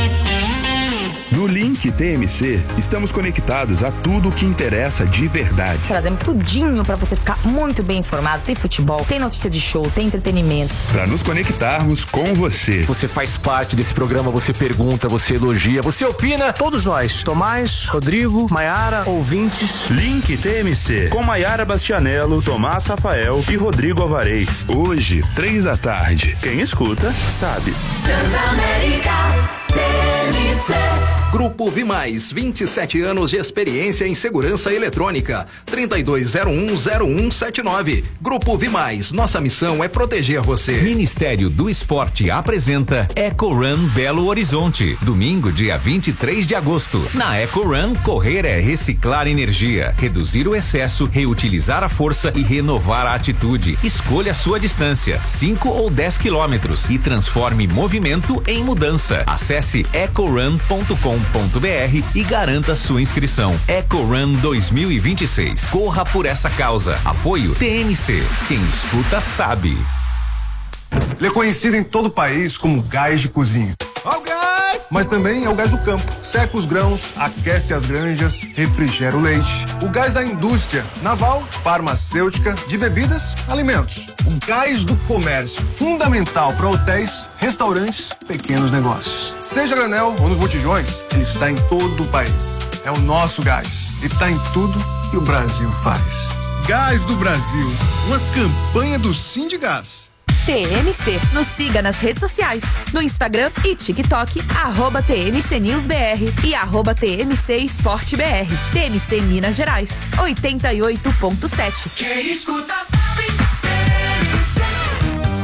No Link T M C, estamos conectados a tudo o que interessa de verdade. Trazemos tudinho pra você ficar muito bem informado. Tem futebol, tem notícia de show, tem entretenimento. Para nos conectarmos com você. Você faz parte desse programa, você pergunta, você elogia, você opina. Todos nós, Tomás, Rodrigo, Maiara, ouvintes. Link T M C, com Maiara Bastianello, Tomás Rafael e Rodrigo Alvarez. Hoje, três da tarde. Quem escuta, sabe. Transamérica, T M C. Grupo Vimais, vinte e sete anos de experiência em segurança eletrônica. trinta e dois zero um zero um sete nove. Grupo Vimais, nossa missão é proteger você. Ministério do Esporte apresenta Eco Run Belo Horizonte. Domingo, dia vinte e três de agosto. Na Eco Run, correr é reciclar energia, reduzir o excesso, reutilizar a força e renovar a atitude. Escolha a sua distância, cinco ou dez quilômetros, e transforme movimento em mudança. Acesse eco run ponto com ponto b r e garanta sua inscrição. Eco Run dois mil e vinte e seis. Corra por essa causa. Apoio T M C. Quem escuta sabe. Ele é conhecido em todo o país como gás de cozinha. Ó o gás! Mas também é o gás do campo. Seca os grãos, aquece as granjas, refrigera o leite. O gás da indústria naval, farmacêutica, de bebidas, alimentos. O gás do comércio, fundamental para hotéis, restaurantes, pequenos negócios. Seja granel ou nos botijões, ele está em todo o país. É o nosso gás. E está em tudo que o Brasil faz. Gás do Brasil, uma campanha do Sindigás. T M C. Nos siga nas redes sociais, no Instagram e TikTok, arroba T M C News B R e arroba T M C Esporte B R. T M C Minas Gerais, oitenta e oito ponto sete. Quem escuta sabe. T M C.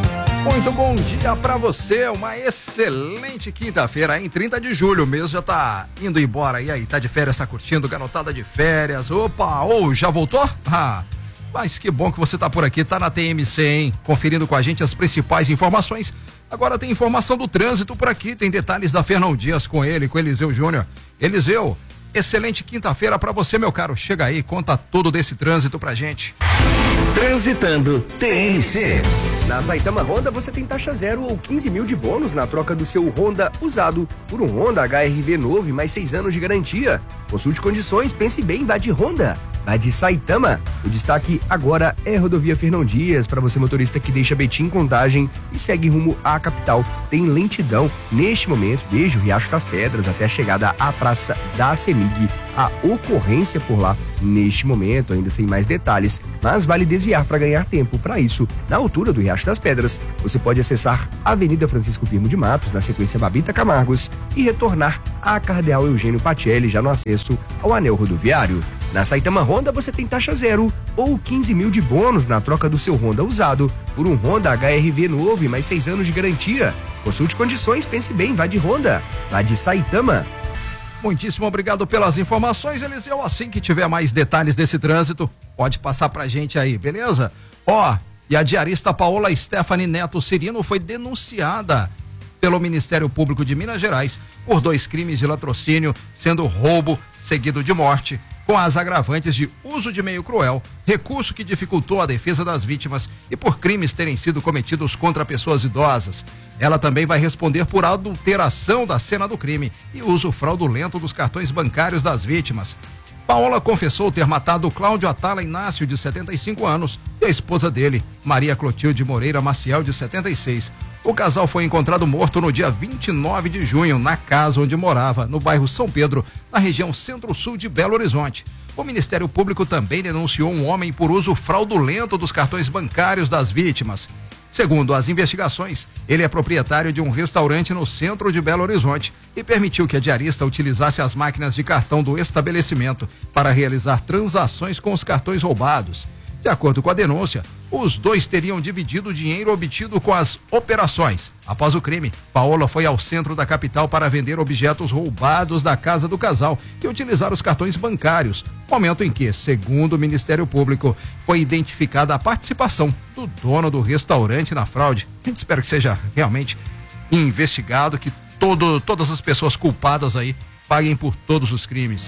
Muito bom dia pra você, uma excelente quinta-feira, em trinta de julho, o mês já tá indo embora, e aí, tá de férias, tá curtindo, garotada de férias, opa, ou oh, já voltou? Ah, mas que bom que você tá por aqui, tá na T M C, hein, conferindo com a gente as principais informações. Agora tem informação do trânsito por aqui, tem detalhes da Fernão Dias com ele, com Eliseu Júnior. Eliseu, excelente quinta-feira pra você, meu caro, chega aí, conta tudo desse trânsito pra gente. Transitando T M C. Na Saitama Honda você tem taxa zero ou quinze mil de bônus na troca do seu Honda usado por um Honda H R V novo e mais seis anos de garantia. Consulte condições, pense bem, vá de Honda. Vá de Saitama. O destaque agora é Rodovia Fernão Dias, para você motorista que deixa Betim Contagem e segue rumo à capital. Tem lentidão neste momento, desde o Riacho das Pedras até a chegada à Praça da Semig. A ocorrência por lá neste momento, ainda sem mais detalhes, mas vale desviar para ganhar tempo. Para isso, na altura do Riacho das Pedras, você pode acessar a Avenida Francisco Firmo de Matos, na sequência Babita Camargos, e retornar à Cardeal Eugênio Patielli, já no acesso ao anel rodoviário. Na Saitama Honda você tem taxa zero ou quinze mil de bônus na troca do seu Honda usado por um Honda H R V novo e mais seis anos de garantia. Consulte condições, pense bem, vá de Honda, vá de Saitama. Muitíssimo obrigado pelas informações, Eliseu. Assim que tiver mais detalhes desse trânsito, pode passar pra gente aí, beleza? Ó, e a diarista Paola Stephanie Neto Cirino foi denunciada pelo Ministério Público de Minas Gerais por dois crimes de latrocínio, sendo roubo seguido de morte, com as agravantes de uso de meio cruel, recurso que dificultou a defesa das vítimas e por crimes terem sido cometidos contra pessoas idosas. Ela também vai responder por adulteração da cena do crime e uso fraudulento dos cartões bancários das vítimas. Paola confessou ter matado Cláudio Atala Inácio, de setenta e cinco anos, e a esposa dele, Maria Clotilde Moreira Maciel, de setenta e seis. O casal foi encontrado morto no dia vinte e nove de junho, na casa onde morava, no bairro São Pedro, na região centro-sul de Belo Horizonte. O Ministério Público também denunciou um homem por uso fraudulento dos cartões bancários das vítimas. Segundo as investigações, ele é proprietário de um restaurante no centro de Belo Horizonte e permitiu que a diarista utilizasse as máquinas de cartão do estabelecimento para realizar transações com os cartões roubados. De acordo com a denúncia, os dois teriam dividido o dinheiro obtido com as operações. Após o crime, Paola foi ao centro da capital para vender objetos roubados da casa do casal e utilizar os cartões bancários, momento em que, segundo o Ministério Público, foi identificada a participação do dono do restaurante na fraude. A gente espera que seja realmente investigado, que todo, todas as pessoas culpadas aí paguem por todos os crimes.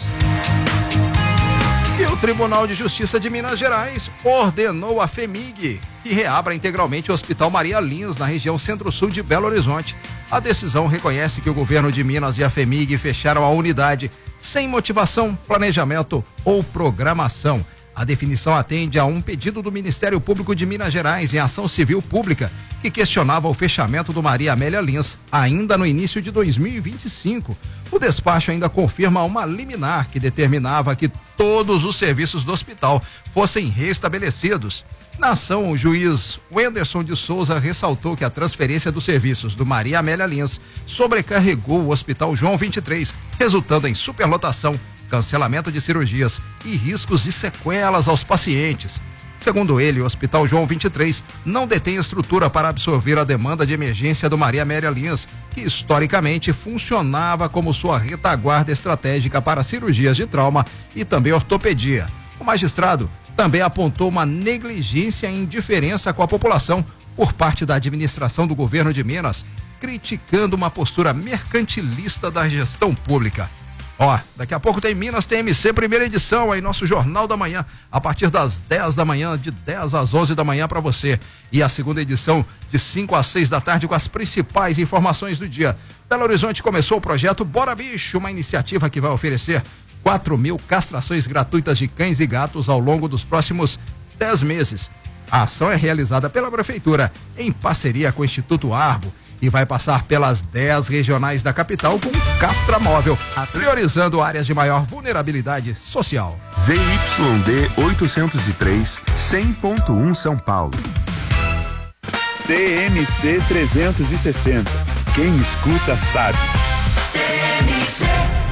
E o Tribunal de Justiça de Minas Gerais ordenou à FEMIG que reabra integralmente o Hospital Maria Lins, na região centro-sul de Belo Horizonte. A decisão reconhece que o governo de Minas e a FEMIG fecharam a unidade sem motivação, planejamento ou programação. A definição atende a um pedido do Ministério Público de Minas Gerais em ação civil pública, que questionava o fechamento do Maria Amélia Lins ainda no início de dois mil e vinte e cinco. O despacho ainda confirma uma liminar que determinava que todos os serviços do hospital fossem restabelecidos. Na ação, o juiz Wenderson de Souza ressaltou que a transferência dos serviços do Maria Amélia Lins sobrecarregou o Hospital João vinte e três, resultando em superlotação, cancelamento de cirurgias e riscos de sequelas aos pacientes. Segundo ele, o Hospital João vinte e três não detém estrutura para absorver a demanda de emergência do Maria Amélia Lins, que historicamente funcionava como sua retaguarda estratégica para cirurgias de trauma e também ortopedia. O magistrado também apontou uma negligência e indiferença com a população por parte da administração do governo de Minas, criticando uma postura mercantilista da gestão pública. Ó, daqui a pouco tem Minas T M C, primeira edição aí, nosso Jornal da Manhã, a partir das dez da manhã, de dez às onze da manhã para você. E a segunda edição de cinco às seis da tarde com as principais informações do dia. Belo Horizonte começou o projeto Bora Bicho, uma iniciativa que vai oferecer quatro mil castrações gratuitas de cães e gatos ao longo dos próximos dez meses. A ação é realizada pela Prefeitura em parceria com o Instituto Arbo e vai passar pelas dez regionais da capital com castramóvel, priorizando áreas de maior vulnerabilidade social. Z Y D oitocentos e três, cem ponto um São Paulo. T M C trezentos e sessenta. Quem escuta sabe. T M C.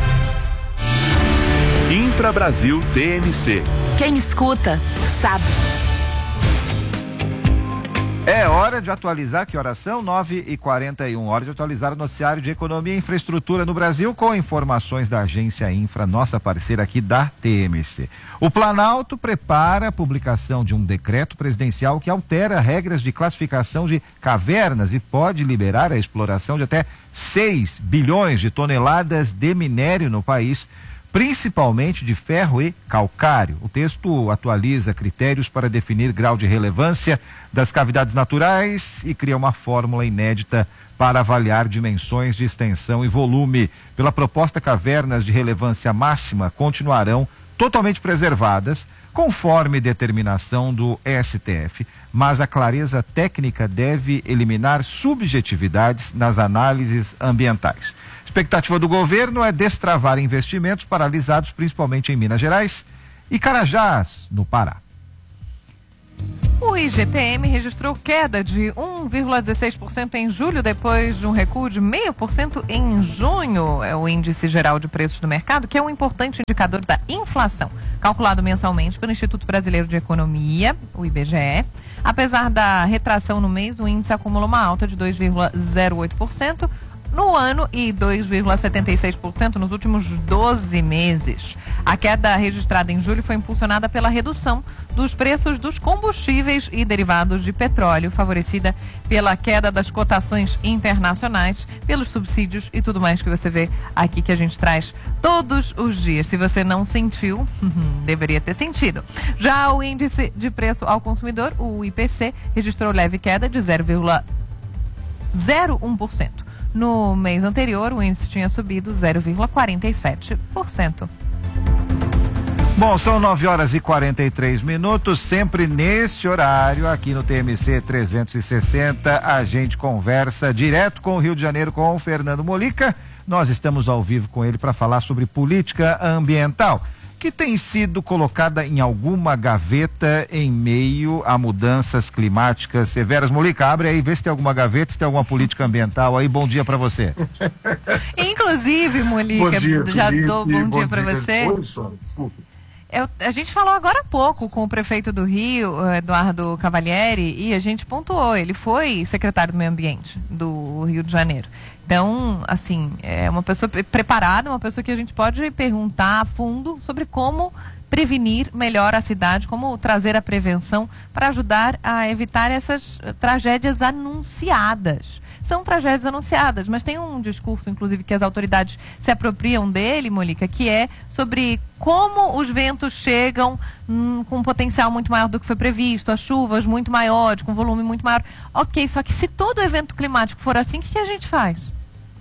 Infra Brasil T M C. Quem escuta sabe. É hora de atualizar, que horas são? nove e quarenta e um, hora de atualizar o noticiário de economia e infraestrutura no Brasil com informações da Agência Infra, nossa parceira aqui da T M C. O Planalto prepara a publicação de um decreto presidencial que altera regras de classificação de cavernas e pode liberar a exploração de até seis bilhões de toneladas de minério no país, principalmente de ferro e calcário. O texto atualiza critérios para definir grau de relevância das cavidades naturais e cria uma fórmula inédita para avaliar dimensões de extensão e volume. Pela proposta, cavernas de relevância máxima continuarão totalmente preservadas, conforme determinação do S T F, mas a clareza técnica deve eliminar subjetividades nas análises ambientais. Expectativa do governo é destravar investimentos paralisados principalmente em Minas Gerais e Carajás, no Pará. O I G P M registrou queda de um vírgula dezesseis por cento em julho, depois de um recuo de zero vírgula cinco por cento em junho. É o Índice Geral de Preços do Mercado, que é um importante indicador da inflação, calculado mensalmente pelo Instituto Brasileiro de Economia, o I B G E. Apesar da retração no mês, o índice acumulou uma alta de dois vírgula zero oito por cento no ano e dois vírgula setenta e seis por cento nos últimos doze meses. A queda registrada em julho foi impulsionada pela redução dos preços dos combustíveis e derivados de petróleo, favorecida pela queda das cotações internacionais, pelos subsídios e tudo mais que você vê aqui que a gente traz todos os dias. Se você não sentiu, deveria ter sentido. Já o índice de preço ao consumidor, o I P C, registrou leve queda de zero vírgula zero um por cento. No mês anterior, o índice tinha subido zero vírgula quarenta e sete por cento. Bom, são nove horas e quarenta e três minutos, sempre nesse horário, aqui no T M C trezentos e sessenta, a gente conversa direto com o Rio de Janeiro, com o Fernando Molica. Nós estamos ao vivo com ele para falar sobre política ambiental, que tem sido colocada em alguma gaveta em meio a mudanças climáticas severas. Molica, abre aí, vê se tem alguma gaveta, se tem alguma política ambiental aí. Bom dia para você. Inclusive, Molica, bom dia, já Felipe, dou bom, bom dia para você. Oi, senhora, desculpe. Eu, a gente falou agora há pouco com o prefeito do Rio, Eduardo Cavalieri, e a gente pontuou, ele foi secretário do Meio Ambiente do Rio de Janeiro. Então, assim, é uma pessoa preparada, uma pessoa que a gente pode perguntar a fundo sobre como prevenir melhor a cidade, como trazer a prevenção para ajudar a evitar essas tragédias anunciadas. São tragédias anunciadas, mas tem um discurso, inclusive, que as autoridades se apropriam dele, Molica, que é sobre como os ventos chegam hum, com um potencial muito maior do que foi previsto, as chuvas muito maiores, com volume muito maior. Ok, só que se todo evento climático for assim, o que, que a gente faz?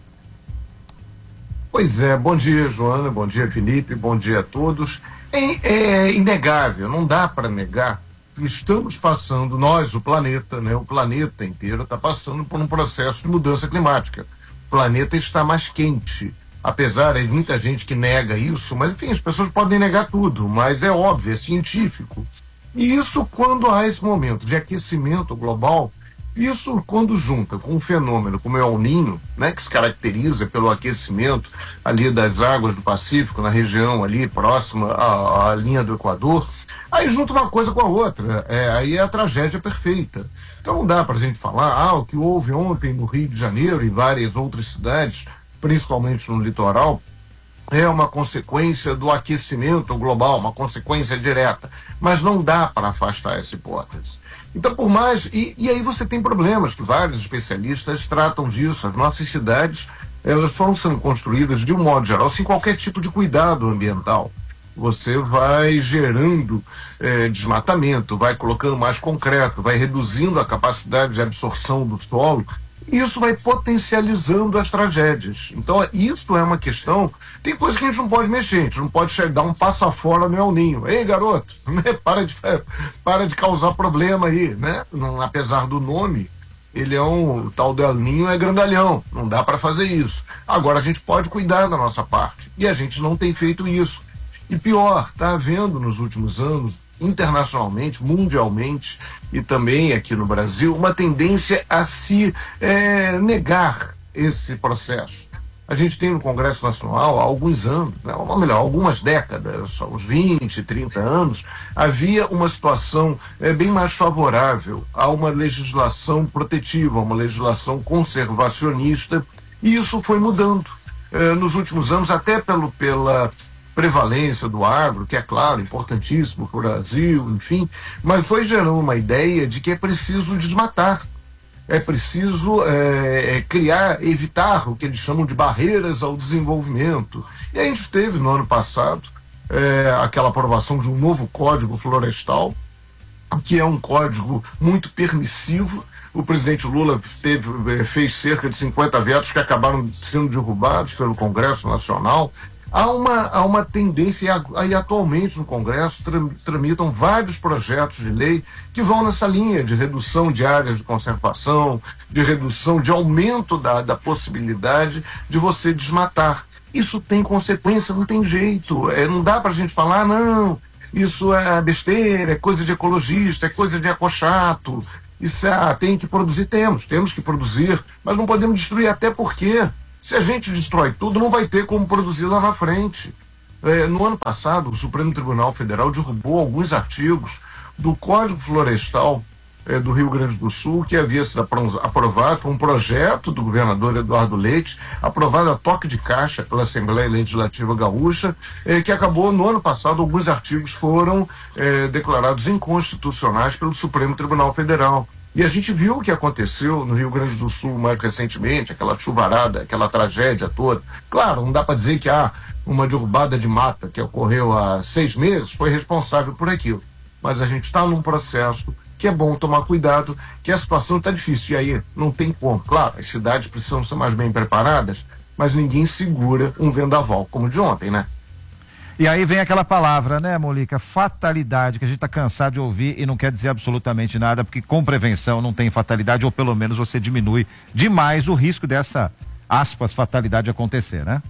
Pois é, bom dia, Joana, bom dia, Felipe, bom dia a todos. É, é inegável, não dá para negar. Estamos passando, nós, o planeta, né, o planeta inteiro está passando por um processo de mudança climática. O planeta está mais quente, apesar de muita gente que nega isso, mas enfim, as pessoas podem negar tudo, mas é óbvio, é científico. E isso quando há esse momento de aquecimento global, isso quando junta com um fenômeno como é o El Niño, né, que se caracteriza pelo aquecimento ali das águas do Pacífico, na região ali próxima à, à linha do Equador, aí junta uma coisa com a outra, é, aí é a tragédia perfeita. Então não dá para a gente falar, ah, o que houve ontem no Rio de Janeiro e várias outras cidades, principalmente no litoral, é uma consequência do aquecimento global, uma consequência direta. Mas não dá para afastar essa hipótese. Então, por mais... E, e aí você tem problemas que vários especialistas tratam disso. As nossas cidades, elas foram sendo construídas, de um modo geral, sem qualquer tipo de cuidado ambiental. Você vai gerando eh, desmatamento, vai colocando mais concreto, vai reduzindo a capacidade de absorção do solo. Isso vai potencializando as tragédias. Então, isso é uma questão... Tem coisa que a gente não pode mexer, a gente não pode chegar um passo fora no El Niño. Ei, garoto, né? para, de, para de causar problema aí, né? Não, apesar do nome, ele é um... O tal do El Niño é grandalhão, não dá para fazer isso. Agora, a gente pode cuidar da nossa parte, e a gente não tem feito isso. E pior, está havendo nos últimos anos, internacionalmente, mundialmente e também aqui no Brasil, uma tendência a se é, negar esse processo. A gente tem no Congresso Nacional há alguns anos, né, ou melhor, algumas décadas, uns vinte, trinta anos, havia uma situação é, bem mais favorável a uma legislação protetiva, uma legislação conservacionista, e isso foi mudando é, nos últimos anos, até pelo, pela prevalência do agro, que é claro, importantíssimo para o Brasil, enfim, mas foi gerando uma ideia de que é preciso desmatar. É preciso é, criar, evitar o que eles chamam de barreiras ao desenvolvimento. E a gente teve no ano passado é, aquela aprovação de um novo Código Florestal, que é um código muito permissivo. O presidente Lula teve, fez cerca de cinquenta vetos que acabaram sendo derrubados pelo Congresso Nacional. Há uma, há uma tendência, e atualmente no Congresso tramitam vários projetos de lei que vão nessa linha de redução de áreas de conservação, de redução, de aumento da, da possibilidade de você desmatar. Isso tem consequência, não tem jeito. É, não dá para a gente falar, não, isso é besteira, é coisa de ecologista, é coisa de ecochato. Isso é, tem que produzir, temos, temos que produzir, mas não podemos destruir, até porque se a gente destrói tudo, não vai ter como produzir lá na frente. É, no ano passado, o Supremo Tribunal Federal derrubou alguns artigos do Código Florestal é, do Rio Grande do Sul, que havia sido aprovado, foi um projeto do governador Eduardo Leite, aprovado a toque de caixa pela Assembleia Legislativa Gaúcha, é, que acabou, no ano passado, alguns artigos foram é, declarados inconstitucionais pelo Supremo Tribunal Federal. E a gente viu o que aconteceu no Rio Grande do Sul mais recentemente, aquela chuvarada, aquela tragédia toda. Claro, não dá para dizer que ah, uma derrubada de mata que ocorreu há seis meses foi responsável por aquilo. Mas a gente está num processo que é bom tomar cuidado, que a situação está difícil. E aí não tem como. Claro, as cidades precisam ser mais bem preparadas, mas ninguém segura um vendaval como o de ontem, né? E aí vem aquela palavra, né, Molica? Fatalidade, que a gente está cansado de ouvir e não quer dizer absolutamente nada, porque com prevenção não tem fatalidade, ou pelo menos você diminui demais o risco dessa, aspas, fatalidade acontecer, né?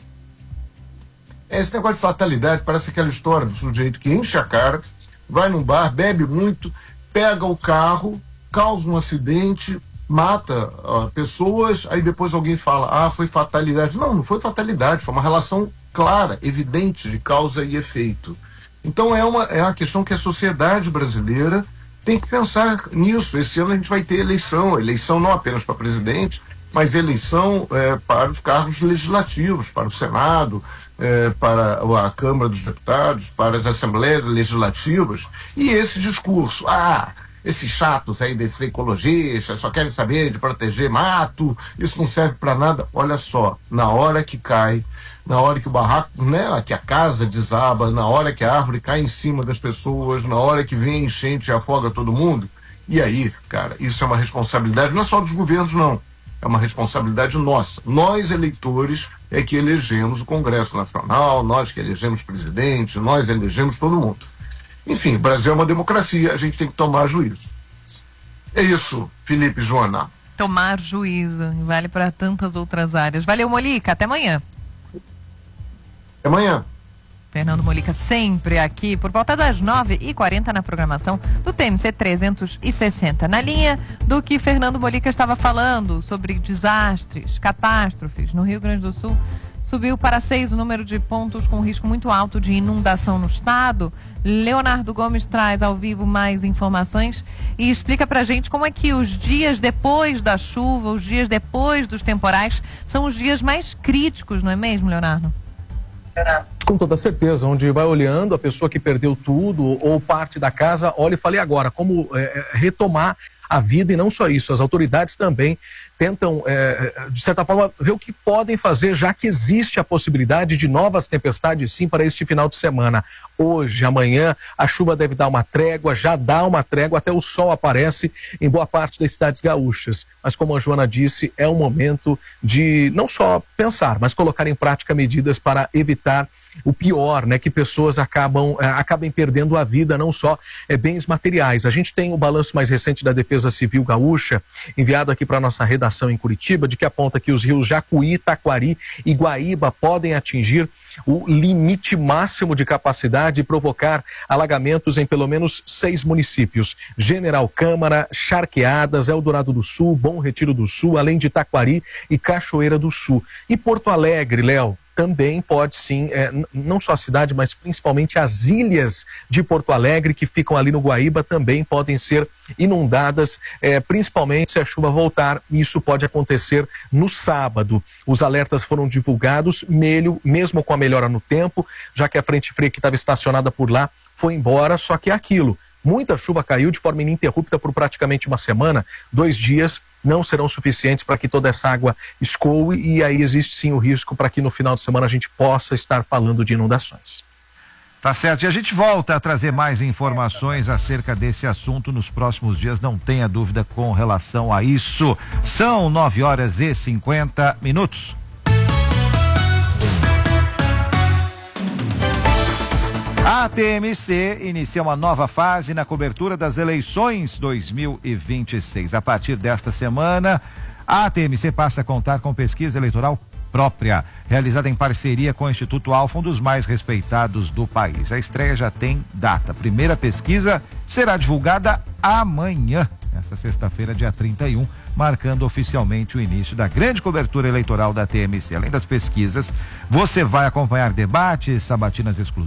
Esse negócio de fatalidade parece aquela história do sujeito que enche a cara, vai num bar, bebe muito, pega o carro, causa um acidente, mata uh, pessoas, aí depois alguém fala, ah, foi fatalidade. Não, não foi fatalidade, foi uma relação clara, evidente de causa e efeito. Então é uma, é uma questão que a sociedade brasileira tem que pensar nisso. Esse ano a gente vai ter eleição, eleição não apenas para presidente, mas eleição é, para os cargos legislativos, para o Senado, é, para a Câmara dos Deputados, para as Assembleias Legislativas. E esse discurso, ah, esses chatos aí desses ecologistas só querem saber de proteger mato, isso não serve para nada. Olha só, na hora que cai, na hora que o barraco, né, que a casa desaba, na hora que a árvore cai em cima das pessoas, na hora que vem a enchente e afoga todo mundo, e aí, cara, isso é uma responsabilidade não é só dos governos, não. É uma responsabilidade nossa. Nós, eleitores, é que elegemos o Congresso Nacional, nós que elegemos presidente, nós elegemos todo mundo. Enfim, o Brasil é uma democracia, a gente tem que tomar juízo. É isso, Felipe e Joana. Tomar juízo, vale para tantas outras áreas. Valeu, Molica, até amanhã. Até amanhã. Fernando Molica sempre aqui por volta das nove e quarenta na programação do T M C trezentos e sessenta. Na linha do que Fernando Molica estava falando sobre desastres, catástrofes no Rio Grande do Sul, subiu para seis o número de pontos com risco muito alto de inundação no estado. Leonardo Gomes traz ao vivo mais informações e explica pra gente como é que os dias depois da chuva, os dias depois dos temporais, são os dias mais críticos, não é mesmo, Leonardo? Com toda certeza, onde vai olhando a pessoa que perdeu tudo ou parte da casa, olha e fala, e agora, como é, retomar a vida? E não só isso, as autoridades também tentam, é, de certa forma, ver o que podem fazer, já que existe a possibilidade de novas tempestades, sim, para este final de semana. Hoje, amanhã, a chuva deve dar uma trégua, já dá uma trégua, até o sol aparece em boa parte das cidades gaúchas. Mas, como a Joana disse, é um momento de não só pensar, mas colocar em prática medidas para evitar o pior, né, que pessoas acabam, é, acabem perdendo a vida, não só é, bens materiais. A gente tem o balanço mais recente da Defesa Civil Gaúcha, enviado aqui para a nossa redação, inundação em Curitiba, de que aponta que os rios Jacuí, Taquari e Guaíba podem atingir o limite máximo de capacidade e provocar alagamentos em pelo menos seis municípios: General Câmara, Charqueadas, Eldorado do Sul, Bom Retiro do Sul, além de Taquari e Cachoeira do Sul. E Porto Alegre, Léo, também pode sim, é, não só a cidade, mas principalmente as ilhas de Porto Alegre, que ficam ali no Guaíba, também podem ser inundadas, é, principalmente se a chuva voltar, e isso pode acontecer no sábado. Os alertas foram divulgados, melho, mesmo com a melhora no tempo, já que a frente fria que estava estacionada por lá foi embora, só que é aquilo. Muita chuva caiu de forma ininterrupta por praticamente uma semana. Dois dias não serão suficientes para que toda essa água escoe, e aí existe sim o risco para que no final de semana a gente possa estar falando de inundações. Tá certo, e a gente volta a trazer mais informações acerca desse assunto nos próximos dias, não tenha dúvida com relação a isso. São nove horas e cinquenta minutos. A T M C inicia uma nova fase na cobertura das eleições dois mil e vinte e seis. A partir desta semana, a T M C passa a contar com pesquisa eleitoral própria, realizada em parceria com o Instituto Alfa, um dos mais respeitados do país. A estreia já tem data. A primeira pesquisa será divulgada amanhã, nesta sexta-feira, dia trinta e um, marcando oficialmente o início da grande cobertura eleitoral da T M C. Além das pesquisas, você vai acompanhar debates, sabatinas exclusivas,